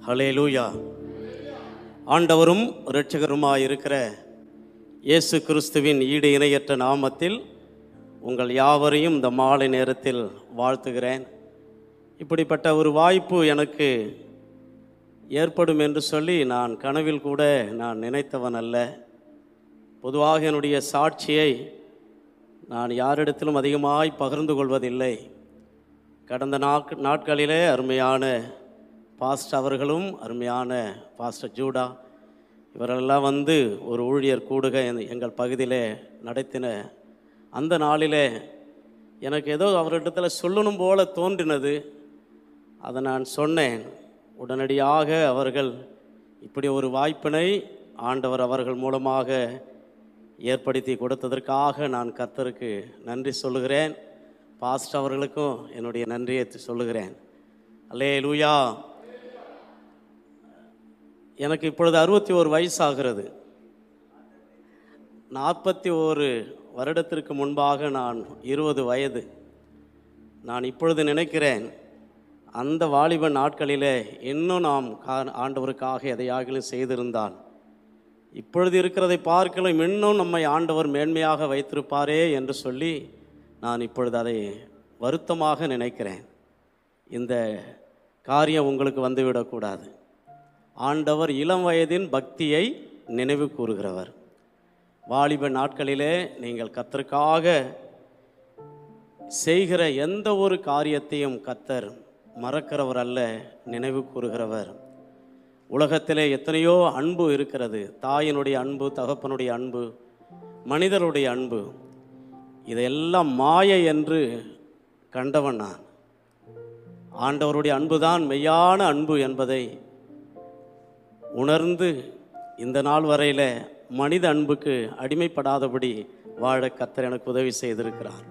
ஹல்லேலூயா. ஆண்டவரும் இரட்சகருமாய் இருக்கிற இயேசு கிறிஸ்துவின் ஈடு இணையற்ற நாமத்தில் உங்கள் யாவரையும் இந்த மாலை நேரத்தில் வாழ்த்துகிறேன். இப்படிப்பட்ட ஒரு வாய்ப்பு எனக்கு ஏற்படும் என்று சொல்லி நான் கனவில் கூட நான் நினைத்தவன் அல்ல. பொதுவாக என்னுடைய சாட்சியை நான் யாரிடத்திலும் அதிகமாய் பகிர்ந்து கொள்வதில்லை. கடந்த நாட்களிலே அருமையான பாஸ்டர் அவர்களும் அருமையான பாஸ்டர் ஜூடா இவரெல்லாம் வந்து ஒரு ஊழியர் கூடுக எங்கள் பகுதியில் நடத்தின அந்த நாளிலே எனக்கு ஏதோ அவரிடத்தில் சொல்லணும் போல தோன்றினது. அதை நான் சொன்னேன். உடனடியாக அவர்கள் இப்படி ஒரு வாய்ப்பினை ஆண்டவர் அவர்கள் மூலமாக ஏற்படுத்தி கொடுத்ததற்காக நான் கர்த்தருக்கு நன்றி சொல்லுகிறேன். பாஸ்டர் அவர்களுக்கும் என்னுடைய நன்றியை சொல்லுகிறேன். அல்லேலூயா. எனக்கு இப்பொழுது 61 வயசாகிறது. 41 வருடத்திற்கு முன்பாக நான் 20 வயது. நான் இப்பொழுது நினைக்கிறேன், அந்த வாலிப நாட்களிலே இன்னும் நாம் ஆண்டவருக்காக எதையாகிலும் செய்திருந்தால் இப்பொழுது இருக்கிறதை பார்க்கலாம் இன்னும் நம்மை ஆண்டவர் மேன்மையாக வைத்திருப்பாரே என்று சொல்லி நான் இப்பொழுது அதை வருத்தமாக நினைக்கிறேன். இந்த காரியம் உங்களுக்கு வந்துவிடக்கூடாது. ஆண்டவர் இளம் வயதின் பக்தியை நினைவு கூறுகிறவர். வாலிப நாட்களிலே நீங்கள் கர்த்தருக்காக செய்கிற எந்த ஒரு காரியத்தையும் கர்த்தர் மறக்கிறவர் அல்ல, நினைவு கூறுகிறவர். உலகத்திலே எத்தனையோ அன்பு இருக்கிறது. தாயினுடைய அன்பு, தகப்பனுடைய அன்பு, மனிதருடைய அன்பு, இதையெல்லாம் மாயை என்று கண்டவன் நான். ஆண்டவருடைய அன்புதான் மெய்யான அன்பு என்பதை உணர்ந்து இந்த நாள் வரையில் மனித அன்புக்கு அடிமைப்படாதபடி வாழ கர்த்தர் எனக்கு உதவி செய்திருக்கிறார்.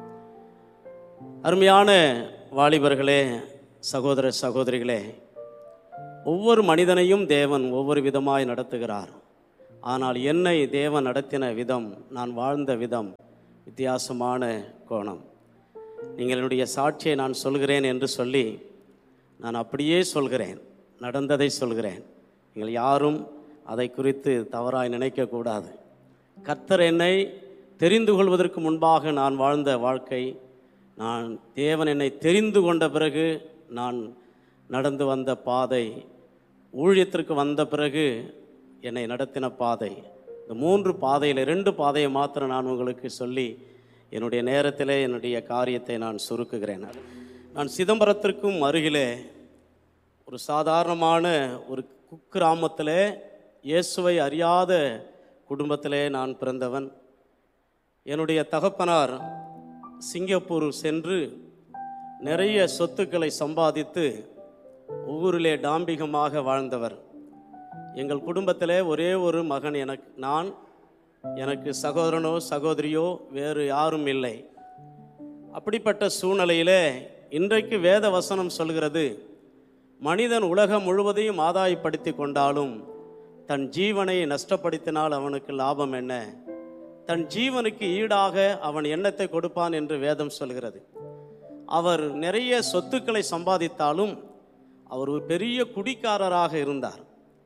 அருமையான வாலிபர்களே, சகோதர சகோதரிகளே, ஒவ்வொரு மனிதனையும் தேவன் ஒவ்வொரு விதமாய் நடத்துகிறார். ஆனால் என்னை தேவன் நடத்தின விதம், நான் வாழ்ந்த விதம் வித்தியாசமான கோணம். நீங்கள் என்னுடைய சாட்சியை நான் சொல்கிறேன் என்று சொல்லி நான் அப்படியே சொல்கிறேன், நடந்ததை சொல்கிறேன். நீங்கள் யாரும் அதை குறித்து தவறாய் நினைக்கக்கூடாது. கர்த்தர் என்னை தெரிந்து கொள்வதற்கு முன்பாக நான் வாழ்ந்த வாழ்க்கை, நான் தேவன் என்னை தெரிந்து கொண்ட பிறகு நான் நடந்து வந்த பாதை, ஊழியத்திற்கு வந்த பிறகு என்னை நடத்தின பாதை, இந்த 3 பாதையில் 2 பாதையை மாத்திரம் நான் உங்களுக்கு சொல்லி என்னுடைய நேரத்தில் என்னுடைய காரியத்தை நான் சுருக்குகிறேன். நான் சிதம்பரத்திற்கும் அருகிலே ஒரு சாதாரணமான ஒரு குக்கிராமத்தில் இயேசுவை அறியாத குடும்பத்திலே நான் பிறந்தவன். என்னுடைய தகப்பனார் சிங்கப்பூர் சென்று நிறைய சொத்துக்களை சம்பாதித்து ஊரிலே டாம்பிகமாக வாழ்ந்தவர். எங்கள் குடும்பத்தில் ஒரே ஒரு மகன் எனக்கு சகோதரனோ சகோதரியோ வேறு யாரும் இல்லை. அப்படிப்பட்ட சூழ்நிலையிலே இன்றைக்கு வேத வசனம் சொல்கிறது, மனிதன் உலகம் முழுவதையும் ஆதாயப்படுத்தி கொண்டாலும் தன் ஜீவனை நஷ்டப்படுத்தினால் அவனுக்கு லாபம் என்ன? தன் ஜீவனுக்கு ஈடாக அவன் எண்ணத்தை கொடுப்பான் என்று வேதம் சொல்கிறது. அவர் நிறைய சொத்துக்களை சம்பாதித்தாலும் அவர் ஒரு பெரிய குடிக்காரராக இருந்தார்.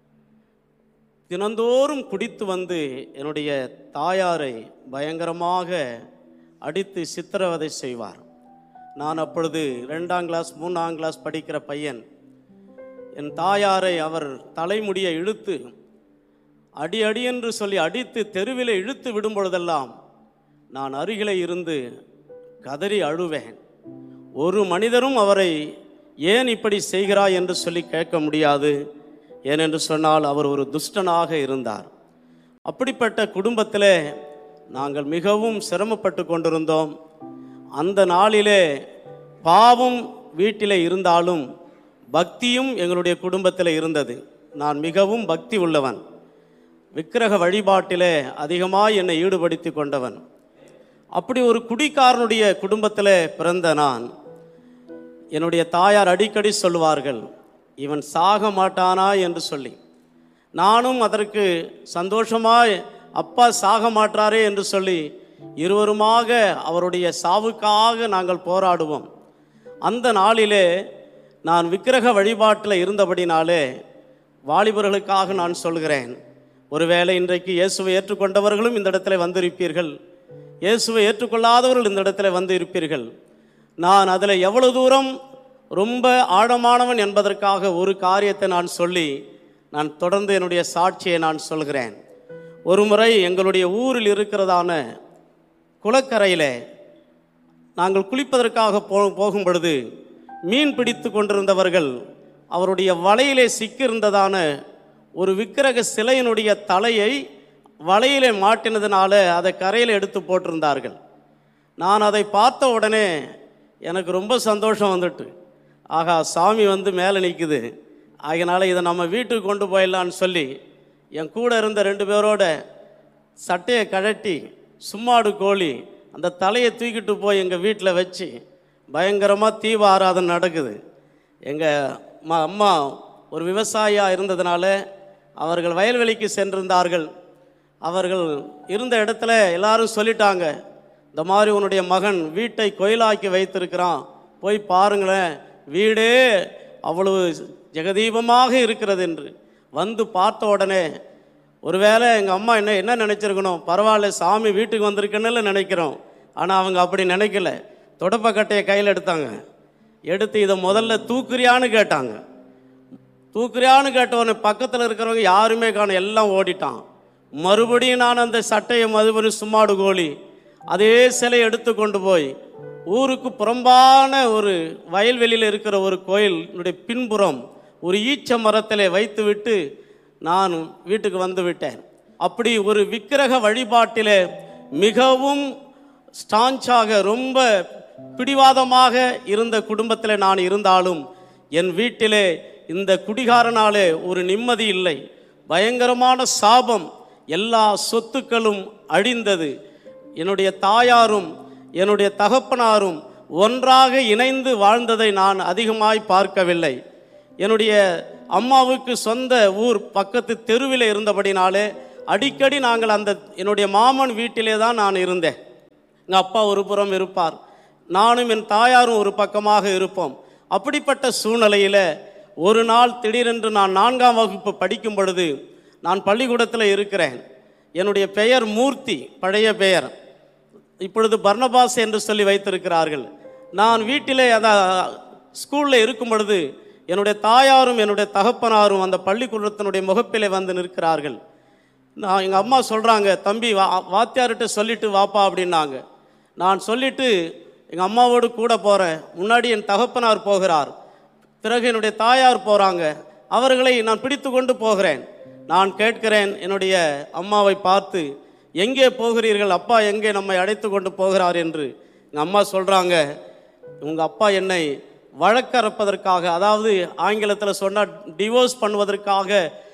தினந்தோறும் குடித்து வந்து என்னுடைய தாயாரை பயங்கரமாக அடித்து சித்திரவதை செய்வார். நான் அப்பொழுது 2ஆம் கிளாஸ் 3ஆம் கிளாஸ் படிக்கிற பையன். என் தாயாரை அவர் தலைமுடியை இழுத்து அடி அடி என்று சொல்லி அடித்து தெருவிலே இழுத்து விடும் பொழுதெல்லாம் நான் அருகிலே இருந்து கதறி அழுவேன். ஒரு மனிதரும் அவரை ஏன் இப்படி செய்கிறாய் என்று சொல்லி கேட்க முடியாது. ஏனென்று சொன்னால் அவர் ஒரு துஷ்டனாக இருந்தார். அப்படிப்பட்ட குடும்பத்திலே நாங்கள் மிகவும் சிரமப்பட்டு கொண்டிருந்தோம். அந்த நாளிலே பாவம் வீட்டிலே இருந்தாலும் பக்தியும் எங்களுடைய குடும்பத்தில் இருந்தது. நான் மிகவும் பக்தி உள்ளவன். விக்கிரக வழிபாட்டிலே அதிகமாக என்னை ஈடுபடுத்தி கொண்டவன். அப்படி ஒரு குடிக்காரனுடைய குடும்பத்தில் பிறந்த நான், என்னுடைய தாயார் அடிக்கடி சொல்லுவார்கள், இவன் சாக மாட்டானா என்று சொல்லி. நானும் அதற்கு சந்தோஷமாய் அப்பா சாக மாட்டாரே என்று சொல்லி இருவருமாக அவருடைய சாவுக்காக நாங்கள் போராடுவோம். அந்த நாளிலே நான் விக்கிரக வழிபாட்டில் இருந்தபடினாலே வாலிபர்களுக்காக நான் சொல்கிறேன். ஒருவேளை இன்றைக்கு இயேசுவை ஏற்றுக்கொண்டவர்களும் இந்த இடத்துல வந்திருப்பீர்கள், இயேசுவை ஏற்றுக்கொள்ளாதவர்கள் இந்த இடத்துல வந்து இருப்பீர்கள். நான் அதில் எவ்வளவு தூரம் ரொம்ப ஆழமானவன் என்பதற்காக ஒரு காரியத்தை நான் சொல்லி நான் தொடர்ந்து என்னுடைய சாட்சியை நான் சொல்கிறேன். ஒரு முறை எங்களுடைய ஊரில் இருக்கிறதான குளக்கரையில் நாங்கள் குளிப்பதற்காக போகும் பொழுது மீன் பிடித்து கொண்டிருந்தவர்கள் அவருடைய வலையிலே சிக்கியிருந்ததான ஒரு விக்கிரக சிலையினுடைய தலையை வலையிலே மாட்டினதுனால அதை கரையில் எடுத்து போட்டிருந்தார்கள். நான் அதை பார்த்த உடனே எனக்கு ரொம்ப சந்தோஷம் வந்துட்டு, ஆகா சாமி வந்து மேலே நிற்குது, அதனால் இதை நம்ம வீட்டுக்கு கொண்டு போயிடலான்னு சொல்லி என் கூட இருந்த 2 பேரோட சட்டையை கழட்டி சும்மாடு கோழி அந்த தலையை தூக்கிட்டு போய் எங்கள் வீட்டில் வச்சு பயங்கரமாக தீப ஆராதனை நடக்குது. எங்கள் அம்மா ஒரு விவசாயியாக இருந்ததுனால அவர்கள் வயல்வெளிக்கு சென்றிருந்தார்கள். அவர்கள் இருந்த இடத்துல எல்லாரும் சொல்லிட்டாங்க, இந்த மாதிரி உன்னுடைய மகன் வீட்டை கோயிலாக்கி வைத்திருக்கிறான், போய் பாருங்களேன், வீடே அவ்வளவு ஜெகதீபமாக இருக்கிறது என்று. வந்து பார்த்த உடனே ஒருவேளை எங்கள் அம்மா என்ன நினச்சிருக்கணும், பரவாயில்ல சாமி வீட்டுக்கு வந்திருக்குன்னு நினைக்கிறோம். ஆனால் அவங்க அப்படி நினைக்கல. தொடப்பக்கட்டையை கையில் எடுத்தாங்க, எடுத்து இதை முதல்ல தூக்குறியான்னு கேட்டாங்க. தூக்குறியான்னு கேட்டவொடனே பக்கத்தில் இருக்கிறவங்க யாருமே காணும், எல்லாம் ஓடிட்டான். மறுபடியும் நான் அந்த சட்டையை மறுபடியும் சும்மாடு கோழி அதே சிலையை எடுத்து கொண்டு போய் ஊருக்கு புறம்பான ஒரு வயல்வெளியில் இருக்கிற ஒரு கோயிலுடைய பின்புறம் ஒரு ஈச்ச மரத்திலே வைத்து விட்டு நான் வீட்டுக்கு வந்து விட்டேன். அப்படி ஒரு விக்கிரக வழிபாட்டிலே மிகவும் ஸ்டான்ச்சாக ரொம்ப பிடிவாதமாக இருந்த குடும்பத்தில் நான் இருந்தாலும் என் வீட்டிலே இந்த குடிகாரனாலே ஒரு நிம்மதி இல்லை. பயங்கரமான சாபம், எல்லா சொத்துக்களும் அழிந்தது. என்னுடைய தாயாரும் என்னுடைய தகப்பனாரும் ஒன்றாக இணைந்து வாழ்ந்ததை நான் அதிகமாய் பார்க்கவில்லை. என்னுடைய அம்மாவுக்கு சொந்த ஊர் பக்கத்து தெருவில் இருந்தபடினாலே அடிக்கடி நாங்கள் அந்த என்னுடைய மாமன் வீட்டிலே தான் நான் இருந்தேன். எங்கள் அப்பா ஒரு புறம் இருப்பார், நானும் என் தாயாரும் ஒரு பக்கமாக இருப்போம். அப்படிப்பட்ட சூழ்நிலையில் ஒரு நாள் திடீரென்று நான் 4ஆம் வகுப்பு படிக்கும் பொழுது நான் பள்ளிக்கூடத்தில் இருக்கிறேன். என்னுடைய பெயர் மூர்த்தி, பழைய பெயர், இப்பொழுது பர்னபாஸ் என்று சொல்லி வைத்திருக்கிறார்கள். நான் வீட்டிலே ஸ்கூலில் இருக்கும் பொழுது என்னுடைய தாயாரும் என்னுடைய தகப்பனாரும் அந்த பள்ளிக்கூடத்தினுடைய முகப்பிலே வந்து நிற்கிறார்கள். நான் எங்கள் அம்மா சொல்கிறாங்க, தம்பி வாத்தியார்கிட்ட சொல்லிட்டு வாப்பா அப்படின்னாங்க. நான் சொல்லிவிட்டு எங்கள் அம்மாவோடு கூட போகிறேன். முன்னாடி என் தகப்பனார் போகிறார், பிறகு என்னுடைய தாயார் போகிறாங்க. அவர்களை நான் பிடித்து கொண்டு போகிறேன். நான் கேட்கிறேன் என்னுடைய அம்மாவை பார்த்து, எங்கே போகிறீர்கள், அப்பா எங்கே நம்மை அழைத்து கொண்டு போகிறார் என்று. எங்கள் அம்மா சொல்கிறாங்க, உங்கள் அப்பா என்னை வழக்கறப்பதற்காக, அதாவது ஆங்கிலத்தில் சொன்னால் டிவோர்ஸ் பண்ணுவதற்காக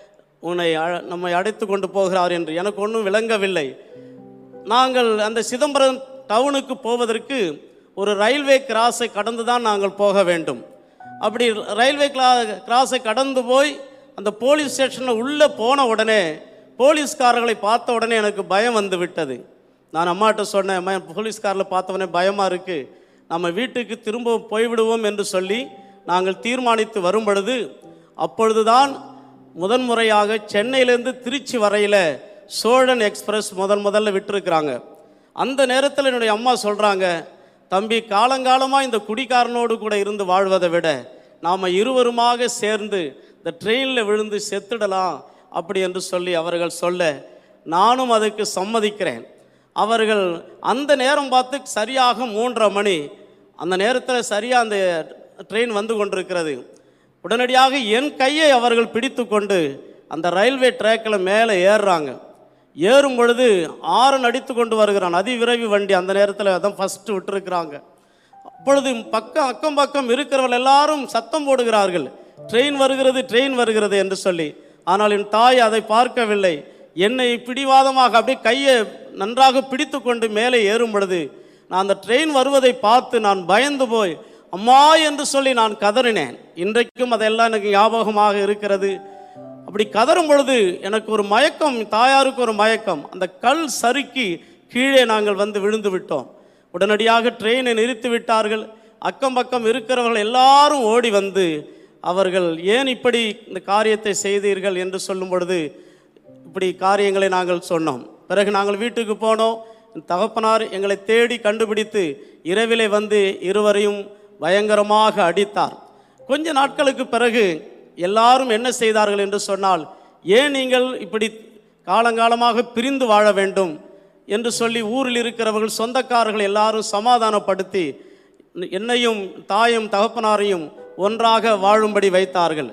நம்மை அழைத்து கொண்டு போகிறார் என்று. எனக்கு ஒன்றும் விளங்கவில்லை. நாங்கள் அந்த சிதம்பரம் டவுனுக்கு போவதற்கு ஒரு ரயில்வே கிராஸை கடந்து தான் நாங்கள் போக வேண்டும். அப்படி ரயில்வே கிராஸை கடந்து போய் அந்த போலீஸ் ஸ்டேஷனில் உள்ளே போன உடனே போலீஸ்காரர்களை பார்த்த உடனே எனக்கு பயம் வந்து விட்டது. நான் அம்மாட்ட சொன்னேன், அம்மா போலீஸ்காரில் பார்த்த உடனே பயமாக இருக்குது, நம்ம வீட்டுக்கு திரும்ப போய்விடுவோம் என்று சொல்லி நாங்கள் தீர்மானித்து வரும் பொழுது, அப்பொழுதுதான் முதன்முறையாக சென்னையிலேருந்து திருச்சி வரையில் சோழன் எக்ஸ்பிரஸ் முதல்ல விட்டுருக்குறாங்க. அந்த நேரத்தில் என்னுடைய அம்மா சொல்கிறாங்க, தம்பி காலங்காலமாக இந்த குடிகாரனோடு கூட இருந்து வாழ்வதை விட நாம் இருவருமாக சேர்ந்து இந்த ட்ரெயினில் விழுந்து செத்துடலாம் அப்படி என்று சொல்லி அவர்கள் சொல்ல நானும் அதுக்கு சம்மதிக்கிறேன். அவர்கள் அந்த நேரம் பார்த்து சரியாக 3:30 மணி, அந்த நேரத்தில் சரியாக அந்த ட்ரெயின் வந்து கொண்டிருக்கிறது. உடனடியாக என் கையை அவர்கள் பிடித்து கொண்டு அந்த ரயில்வே ட்ராக்கில் மேலே ஏறுறாங்க. ஏறும் பொழுது ஆரன் அடித்து கொண்டு வருகிறான், அதிவிரைவு வண்டி. அந்த நேரத்தில் அதான் ஃபஸ்ட்டு விட்டுருக்குறாங்க. அப்பொழுது அக்கம் பக்கம் இருக்கிறவர்கள் எல்லாரும் சத்தம் போடுகிறார்கள், ட்ரெயின் வருகிறது, ட்ரெயின் வருகிறது என்று சொல்லி. ஆனால் என் தாய் அதை பார்க்கவில்லை. என்னை பிடிவாதமாக அப்படியே கையை நன்றாக பிடித்து கொண்டு மேலே ஏறும் பொழுது நான் அந்த ட்ரெயின் வருவதை பார்த்து நான் பயந்து போய் அம்மா என்று சொல்லி நான் கதறினேன். இன்றைக்கும் அதெல்லாம் எனக்கு ஞாபகமாக இருக்கிறது. அப்படி கதறும் பொழுது எனக்கு ஒரு மயக்கம், தாயாருக்கு ஒரு மயக்கம். அந்த கல் சறுக்கி கீழே நாங்கள் வந்து விழுந்து விட்டோம். உடனடியாக ட்ரெயினை நிறுத்தி விட்டார்கள். அக்கம் பக்கம் இருக்கிறவர்கள் எல்லாரும் ஓடி வந்து அவர்கள் ஏன் இப்படி இந்த காரியத்தை செய்தீர்கள் என்று சொல்லும் பொழுது இப்படி காரியங்களை நாங்கள் சொன்னோம். பிறகு நாங்கள் வீட்டுக்கு போனோம். தகப்பனார் எங்களை தேடி கண்டுபிடித்து இரவிலே வந்து இருவரையும் பயங்கரமாக அடித்தார். கொஞ்ச நாட்களுக்கு பிறகு எல்லாரும் என்ன செய்தார்கள் என்று சொன்னால், ஏன் நீங்கள் இப்படி காலங்காலமாக பிரிந்து வாழ வேண்டும் என்று சொல்லி ஊரில் இருக்கிறவர்கள் சொந்தக்காரர்கள் எல்லாரும் சமாதானப்படுத்தி என்னையும் தாயும் தகப்பனாரையும் ஒன்றாக வாழும்படி வைத்தார்கள்.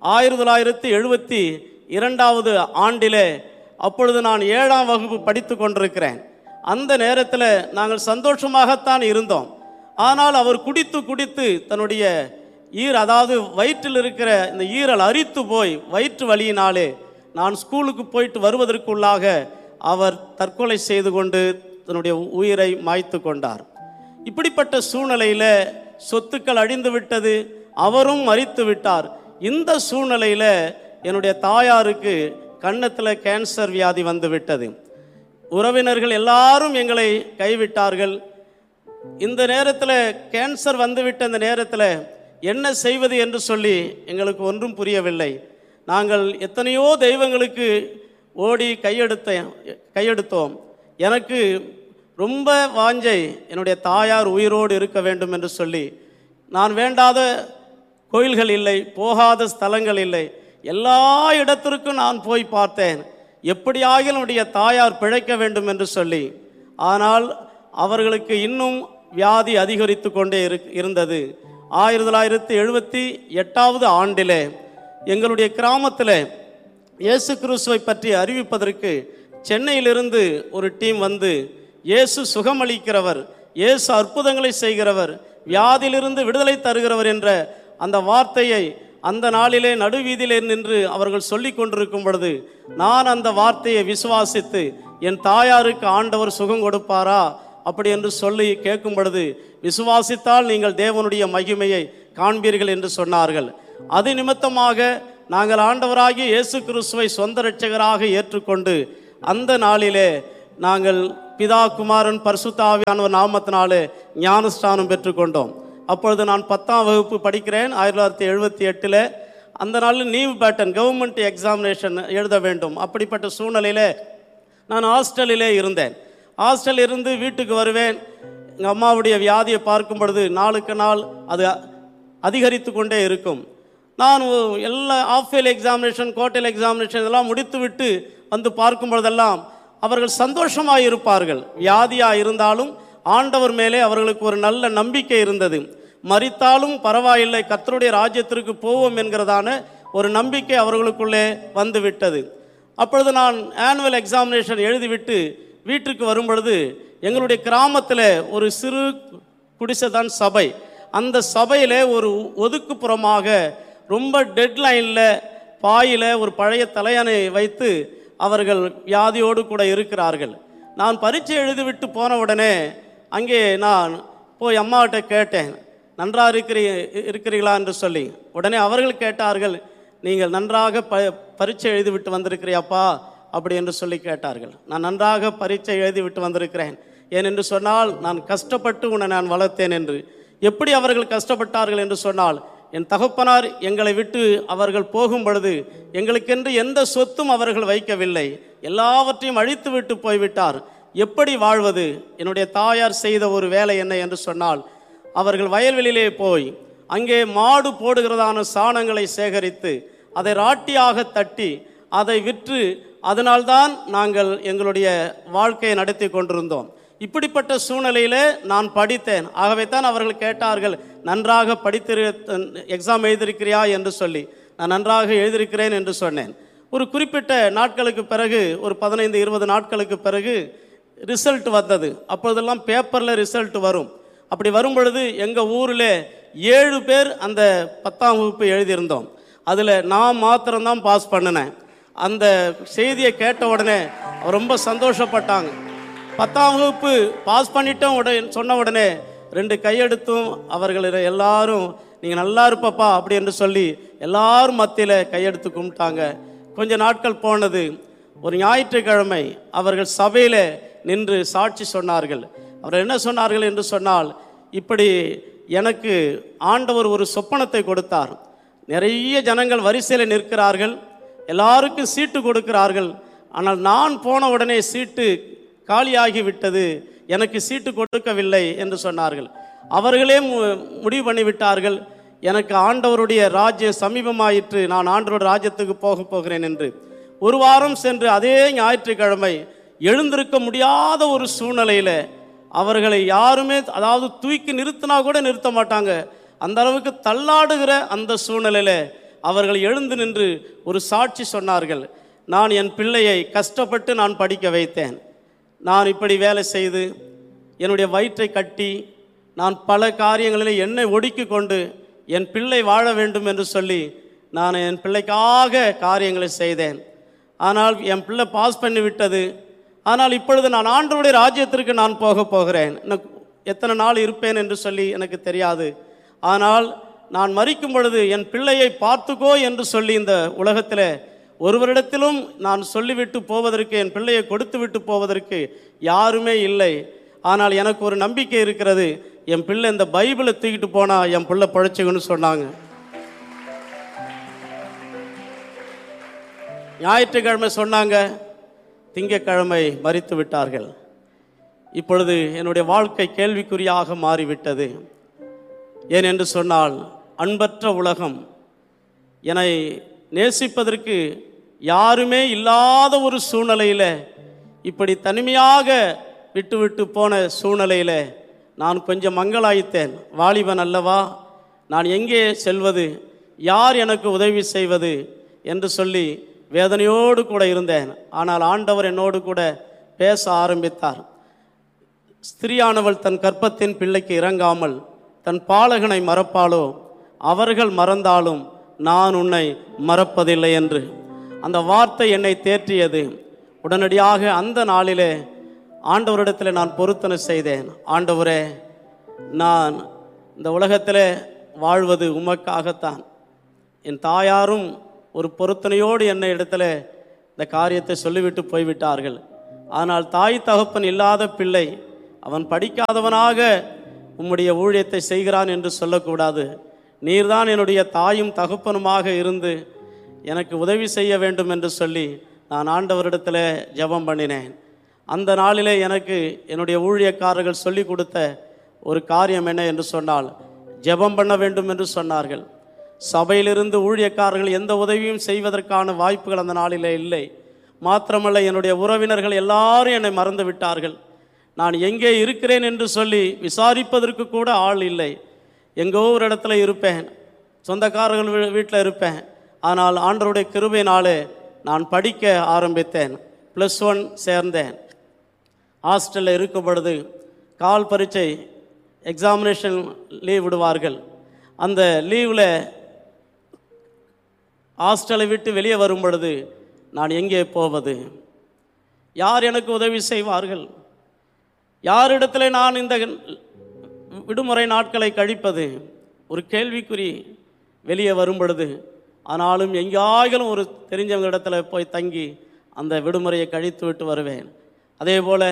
1972 ஆண்டிலே அப்பொழுது நான் 7ஆம் வகுப்பு படித்து கொண்டிருக்கிறேன். அந்த நேரத்தில் நாங்கள் சந்தோஷமாகத்தான் இருந்தோம். ஆனால் அவர் குடித்து குடித்து தன்னுடைய அதாவது வயிற்றில் இருக்கிற இந்த ஈரல் அரித்து போய் வயிற்று வலியினாலே நான் ஸ்கூலுக்கு போயிட்டு வருவதற்குள்ளாக அவர் தற்கொலை செய்து கொண்டு தன்னுடைய உயிரை மாய்த்து கொண்டார். இப்படிப்பட்ட சூழ்நிலையில் சொத்துக்கள் அழிந்து விட்டது, அவரும் மரித்து விட்டார். இந்த சூழ்நிலையில் என்னுடைய தாயாருக்கு கன்னத்தில் கேன்சர் வியாதி வந்து விட்டது. உறவினர்கள் எல்லாரும் எங்களை கைவிட்டார்கள். இந்த நேரத்தில் கேன்சர் வந்துவிட்ட இந்த நேரத்தில் என்ன செய்வது என்று சொல்லி எங்களுக்கு ஒன்றும் புரியவில்லை. நாங்கள் எத்தனையோ தெய்வங்களுக்கு ஓடி கையெடுத்தோம். எனக்கு ரொம்ப வாஞ்சை என்னுடைய தாயார் உயிரோடு இருக்க வேண்டும் என்று சொல்லி நான் வேண்டாத கோயில்கள் இல்லை, போகாத ஸ்தலங்கள் இல்லை, எல்லா இடத்திற்கும் நான் போய் பார்த்தேன். எப்படியாக என்னுடைய தாயார் பிழைக்க வேண்டும் என்று சொல்லி. ஆனால் அவர்களுக்கு இன்னும் வியாதி அதிகரித்து கொண்டே இருந்தது. 1978 ஆண்டிலே எங்களுடைய கிராமத்தில் இயேசு கிறிஸ்துவை பற்றி அறிவிப்பதற்கு சென்னையிலிருந்து ஒரு டீம் வந்து, இயேசு சுகமளிக்கிறவர், இயேசு அற்புதங்களை செய்கிறவர், வியாதியிலிருந்து விடுதலை தருகிறவர் என்ற அந்த வார்த்தையை அந்த நாளிலே நடுவீதியிலே நின்று அவர்கள் சொல்லி கொண்டிருக்கும் பொழுது நான் அந்த வார்த்தையை விசுவாசித்து, என் தாயாருக்கு ஆண்டவர் சுகம் கொடுப்பாரா அப்படி என்று சொல்லி கேட்கும் பொழுது, விசுவாசித்தால் நீங்கள் தேவனுடைய மகிமையை காண்பீர்கள் என்று சொன்னார்கள். அது நிமித்தமாக நாங்கள் ஆண்டவராகிய இயேசு கிறிஸ்துவை சொந்த இரட்சகராக ஏற்றுக்கொண்டு அந்த நாளிலே நாங்கள் பிதா குமாரன் பரிசுத்த ஆவியானவர் நாமத்தினாலே ஞானஸ்தானம் பெற்றுக்கொண்டோம். அப்பொழுது நான் 10ஆம் வகுப்பு படிக்கிறேன். 1978 அந்த நாளில் நீவ் பேட்டன் கவர்மெண்ட் எக்ஸாமினேஷன் எழுத வேண்டும். அப்படிப்பட்ட சூழ்நிலையில் நான் ஹாஸ்டலிலே இருந்தேன். ஹாஸ்டல் இருந்து வீட்டுக்கு வருவேன். எங்கள் அம்மாவுடைய வியாதியை பார்க்கும் பொழுது நாளுக்கு நாள் அது அதிகரித்து கொண்டே இருக்கும். நான் எல்லா ஆஃப்-ஃபெயில் எக்ஸாமினேஷன், குவார்டர்லி எக்ஸாமினேஷன் இதெல்லாம் முடித்து விட்டு வந்து பார்க்கும் பொழுதெல்லாம் அவர்கள் சந்தோஷமாக இருப்பார்கள். வியாதியாக இருந்தாலும் ஆண்டவர் மேலே அவர்களுக்கு ஒரு நல்ல நம்பிக்கை இருந்தது. மரித்தாலும் பரவாயில்லை, கர்த்தருடைய ராஜ்யத்திற்கு போவோம் என்கிறதான ஒரு நம்பிக்கை அவர்களுக்குள்ளே வந்து விட்டது. அப்பொழுது நான் ஆனுவல் எக்ஸாமினேஷன் எழுதிவிட்டு வீட்டுக்கு வரும் பொழுது எங்களுடைய கிராமத்தில் ஒரு சிறு குடிசை தான் சபை. அந்த சபையில் ஒரு ஒதுக்குப்புறமாக ரொம்ப டெட்லைனில் பாயில் ஒரு பழைய தலையணை வைத்து அவர்கள் வியாதியோடு கூட இருக்கிறார்கள். நான் பரீட்சை எழுதிவிட்டு போன உடனே அங்கே நான் போய் அம்மாகிட்ட கேட்டேன், நன்றாக இருக்கிறீர்களா என்று சொல்லி. உடனே அவர்கள் கேட்டார்கள், நீங்கள் நன்றாக பரீட்சை எழுதிவிட்டு வந்திருக்கிறியாப்பா அப்படி என்று சொல்லி கேட்டார்கள். நான் நன்றாக பரீட்சை எழுதிவிட்டு வந்திருக்கிறேன், ஏனென்று சொன்னால் நான் கஷ்டப்பட்டு உன்னை நான் வளர்த்தேன் என்று. எப்படி அவர்கள் கஷ்டப்பட்டார்கள் என்று சொன்னால், என் தகப்பனார் எங்களை விட்டு அவர்கள் போகும் பொழுது எங்களுக்கென்று எந்த சொத்தும் அவர்கள் வைக்கவில்லை, எல்லாவற்றையும் அழித்து விட்டு போய்விட்டார். எப்படி வாழ்வது? என்னுடைய தாயார் செய்த ஒரு வேலை என்ன என்று சொன்னால், அவர்கள் வயல்வெளியிலே போய் அங்கே மாடு போடுகிறதான சாணங்களை சேகரித்து அதை ராட்டியாக தட்டி அதை விற்று அதனால்தான் நாங்கள் எங்களுடைய வாழ்க்கையை நடத்தி கொண்டிருந்தோம். இப்படிப்பட்ட சூழ்நிலையில் நான் படித்தேன். ஆகவே தான் அவர்கள் கேட்டார்கள், நன்றாக எக்ஸாம் எழுதியிருக்கிறியா என்று சொல்லி. நான் நன்றாக எழுதியிருக்கிறேன் என்று சொன்னேன். ஒரு குறிப்பிட்ட நாட்களுக்கு பிறகு, ஒரு 15-20 நாட்களுக்கு பிறகு ரிசல்ட் வந்தது. அப்பொழுதெல்லாம் பேப்பரில் ரிசல்ட் வரும். அப்படி வரும் பொழுது எங்கள் ஊரில் 7 பேர் அந்த 10ஆம் வகுப்பு எழுதியிருந்தோம். அதில் நான் மாத்திரம்தான் பாஸ் பண்ணினேன். அந்த செய்தியை கேட்ட உடனே ரொம்ப சந்தோஷப்பட்டாங்க. 10ஆம் வகுப்பு பாஸ் பண்ணிட்டோம் சொன்ன உடனே 2 கையெடுத்தும் அவர்கள் எல்லாரும் நீங்கள் நல்லா இருப்பப்பா அப்படி என்று சொல்லி எல்லாரும் மத்தியில் கையெடுத்து கும்பிட்டாங்க. கொஞ்ச நாட்கள் போனது. ஒரு ஞாயிற்றுக்கிழமை அவர்கள் சபையில் நின்று சாட்சி சொன்னார்கள். அவர் என்ன சொன்னார்கள் என்று சொன்னால், இப்படி எனக்கு ஆண்டவர் ஒரு சொப்பனத்தை கொடுத்தார். நிறைய ஜனங்கள் வரிசையில் நிற்கிறார்கள், எல்லாருக்கும் சீட்டு கொடுக்கிறார்கள். ஆனால் நான் போன உடனே சீட்டு காலியாகி விட்டது, எனக்கு சீட்டு கொடுக்கவில்லை என்று சொன்னார்கள். அவர்களே முடிவு பண்ணிவிட்டார்கள், எனக்கு ஆண்டவருடைய ராஜ்யம் சமீபமாயிற்று, நான் ஆண்டவருடைய ராஜ்யத்துக்கு போகிறேன் என்று. ஒரு வாரம் சென்று அதே ஞாயிற்றுக்கிழமை எழுந்திருக்க முடியாத ஒரு சூழ்நிலையில் அவர்களை யாருமே, அதாவது தூக்கி நிறுத்தினா கூட நிறுத்த மாட்டாங்க, அந்த அளவுக்கு தள்ளாடுகிற அந்த சூழ்நிலையில் அவர்கள் எழுந்து நின்று ஒரு சாட்சி சொன்னார்கள். நான் என் பிள்ளையை கஷ்டப்பட்டு நான் படிக்க வைத்தேன், நான் இப்படி வேலை செய்து என்னுடைய வயிற்றை கட்டி நான் பல காரியங்களில் என்னை ஒடுக்கி கொண்டு என் பிள்ளை வாழ வேண்டும் என்று சொல்லி நான் என் பிள்ளைக்காக காரியங்களை செய்தேன். ஆனால் என் பிள்ளை பாஸ் பண்ணி விட்டது. ஆனால் இப்பொழுது நான் ஆண்டவருடைய ராஜ்யத்திற்கு நான் போகிறேன், எனக்கு எத்தனை நாள் இருப்பேன் என்று சொல்லி எனக்கு தெரியாது. ஆனால் நான் மரிக்கும் பொழுது என் பிள்ளையை பார்த்துக்கோ என்று சொல்லி இந்த உலகத்தில் ஒருவரிடத்திலும் நான் சொல்லிவிட்டு போவதற்கு, என் பிள்ளையை கொடுத்து விட்டு போவதற்கு யாருமே இல்லை. ஆனால் எனக்கு ஒரு நம்பிக்கை இருக்கிறது, என் பிள்ளை இந்த பைபிளை தூக்கிட்டு போனால் என் பிள்ளை பழைச்சிக்கன்னு சொன்னாங்க. ஞாயிற்றுக்கிழமை சொன்னாங்க, திங்கட்கிழமை மரித்து விட்டார்கள். இப்பொழுது என்னுடைய வாழ்க்கை கேள்விக்குறியாக மாறிவிட்டது. ஏன் என்று சொன்னால், அன்பற்ற உலகம், என்னை நேசிப்பதற்கு யாருமே இல்லாத ஒரு சூழ்நிலையில், இப்படி தனிமையாக விட்டு போன சூழ்நிலையில் நான் கொஞ்சம் மங்களாய்த்தேன். வாலிபன் அல்லவா, நான் எங்கே செல்வது, யார் எனக்கு உதவி செய்வது என்று சொல்லி வேதனையோடு கூட இருந்தேன். ஆனால் ஆண்டவர் என்னோடு கூட பேச ஆரம்பித்தார். ஸ்திரியானவள் தன் கற்பத்தின் பிள்ளைக்கு இறங்காமல் தன் பாலகனை மறப்பாளோ, அவர்கள் மறந்தாலும் நான் உன்னை மறப்பதில்லை என்று அந்த வார்த்தை என்னை தேற்றியது. உடனடியாக அந்த நாளிலே ஆண்டவரிடத்தில் நான் பொருத்தனை செய்தேன். ஆண்டவரே, நான் இந்த உலகத்தில் வாழ்வது உமக்காகத்தான். என் தாயாரும் ஒரு பொருத்தனையோடு என்னை இடத்துல இந்த காரியத்தை சொல்லிவிட்டு போய்விட்டார்கள். ஆனால் தாய் தகப்பன் இல்லாத பிள்ளை, அவன் படிக்காதவனாக உம்முடைய ஊழியத்தை செய்கிறான் என்று சொல்லக்கூடாது. நீர்தான் என்னுடைய தாயும் தகப்பனுமாக இருந்து எனக்கு உதவி செய்ய வேண்டும் என்று சொல்லி நான் ஆண்டவரிடத்தில் ஜெபம் பண்ணினேன். அந்த நாளிலே எனக்கு என்னுடைய ஊழியக்காரர்கள் சொல்லி கொடுத்த ஒரு காரியம் என்ன என்று சொன்னால், ஜெபம் பண்ண வேண்டும் என்று சொன்னார்கள். சபையிலிருந்து ஊழியக்காரர்கள் எந்த உதவியும் செய்வதற்கான வாய்ப்புகள் அந்த நாளிலே இல்லை. மாத்திரமல்ல, என்னுடைய உறவினர்கள் எல்லாரும் என்னை மறந்து விட்டார்கள். நான் எங்கே இருக்கிறேன் என்று சொல்லி விசாரிப்பதற்கு கூட ஆள் இல்லை. எங்கோ ஒரு இடத்துல இருப்பேன், சொந்தக்காரர்கள் வீட்டில் இருப்பேன். ஆனால் ஆண்டவருடைய கிருபையினாலே நான் படிக்க ஆரம்பித்தேன். +1 சேர்ந்தேன். ஹாஸ்டலில் இருக்கும் பொழுது கால் பரீட்சை எக்ஸாமினேஷன் லீவ் விடுவார்கள். அந்த லீவில் ஹாஸ்டலை விட்டு வெளியே வரும் பொழுது நான் எங்கே போவது, யார் எனக்கு உதவி செய்வார்கள், யாரிடத்தில் நான் இந்த விடுமுறை நாட்களை கழிப்பது, ஒரு கேள்விக்குறி வெளியே வரும் பொழுது. ஆனாலும் எங்கேயாயிலும் ஒரு தெரிஞ்சவங்க இடத்துல போய் தங்கி அந்த விடுமுறையை கழித்து விட்டு வருவேன். அதே போல்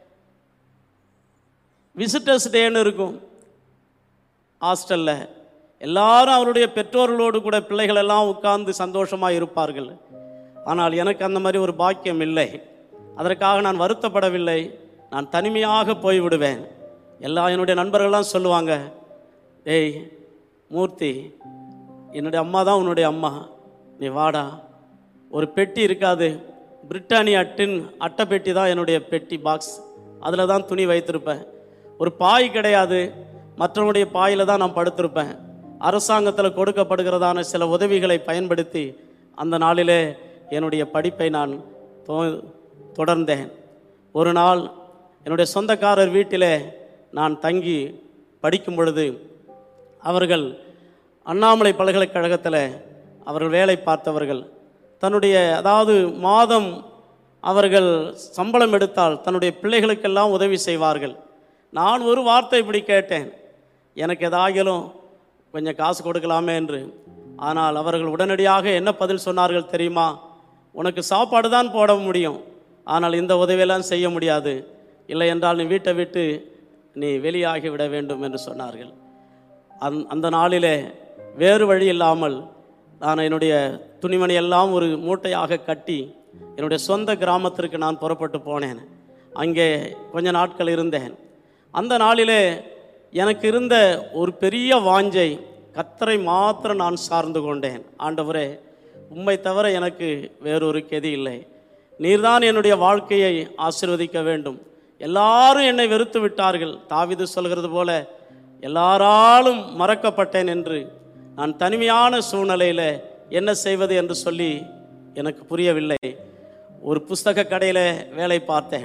விசிட்டர்ஸ் டேன்னு இருக்கும் ஹாஸ்டலில். எல்லாரும் அவருடைய பெற்றோர்களோடு கூட பிள்ளைகள் எல்லாம் உட்கார்ந்து சந்தோஷமாக இருப்பார்கள். ஆனால் எனக்கு அந்த மாதிரி ஒரு பாக்கியம் இல்லை. அதற்காக நான் வருத்தப்படவில்லை. நான் தனிமையாக போய்விடுவேன். என்னுடைய நண்பர்கள்லாம் சொல்லுவாங்க, ஏய் மூர்த்தி, என்னுடைய அம்மா தான் உன்னுடைய அம்மா, நீ வாடா. ஒரு பெட்டி இருக்காது, பிரிட்டானியா அட்டை பெட்டி தான் என்னுடைய பெட்டி பாக்ஸ், அதில் தான் துணி வைத்திருப்பேன். ஒரு பாய் கிடையாது, மற்றவனுடைய பாயில் தான் நான் படுத்திருப்பேன். அரசாங்கத்தில் கொடுக்கப்படுகிறதான சில உதவிகளை பயன்படுத்தி அந்த நாளிலே என்னுடைய படிப்பை நான் தொடர்ந்தேன். ஒரு நாள் என்னுடைய சொந்தக்காரர் வீட்டிலே நான் தங்கி படிக்கும் பொழுது, அவர்கள் அண்ணாமலை பல்கலைக்கழகத்தில் அவர்கள் வேலை பார்த்தவர்கள், தன்னுடைய அதாவது மாதம் அவர்கள் சம்பளம் எடுத்தால் தன்னுடைய பிள்ளைகளுக்கெல்லாம் உதவி செய்வார்கள். நான் ஒரு வார்த்தை இப்படி கேட்டேன், எனக்கு எதாகிலும் கொஞ்சம் காசு கொடுக்கலாமே என்று. ஆனால் அவர்கள் உடனடியாக என்ன பதில் சொன்னார்கள் தெரியுமா? உனக்கு சாப்பாடு தான் போட முடியும், ஆனால் இந்த உதவியெல்லாம் செய்ய முடியாது, இல்லை என்றால் நீ வீட்டை விட்டு நீ வெளியாகி விட வேண்டும் என்று சொன்னார்கள். அந்த நாளிலே வேறு வழி இல்லாமல் நான் என்னுடைய துணிமணி எல்லாம் ஒரு மூட்டையாக கட்டி என்னுடைய சொந்த கிராமத்திற்கு நான் புறப்பட்டு போனேன். அங்கே கொஞ்ச நாட்கள் இருந்தேன். அந்த நாளிலே எனக்கு இருந்த ஒரு பெரிய வாஞ்சை, கர்த்தரை மாத்திரம் நான் சார்ந்து கொண்டேன். ஆண்டவரே, உம்மை தவிர எனக்கு வேறொரு கெதி இல்லை. நீர்தான் என்னுடைய வாழ்க்கையை ஆசீர்வதிக்க வேண்டும். எல்லாரும் என்னை வெறுத்து விட்டார்கள். தாவீது சொல்கிறது போல எல்லாராலும் மறக்கப்பட்டேன் என்று. நான் தனிமையான சூழ்நிலையில் என்ன செய்வது என்று சொல்லி எனக்கு புரியவில்லை. ஒரு புஸ்தக கடையில் வேலை பார்த்தேன்.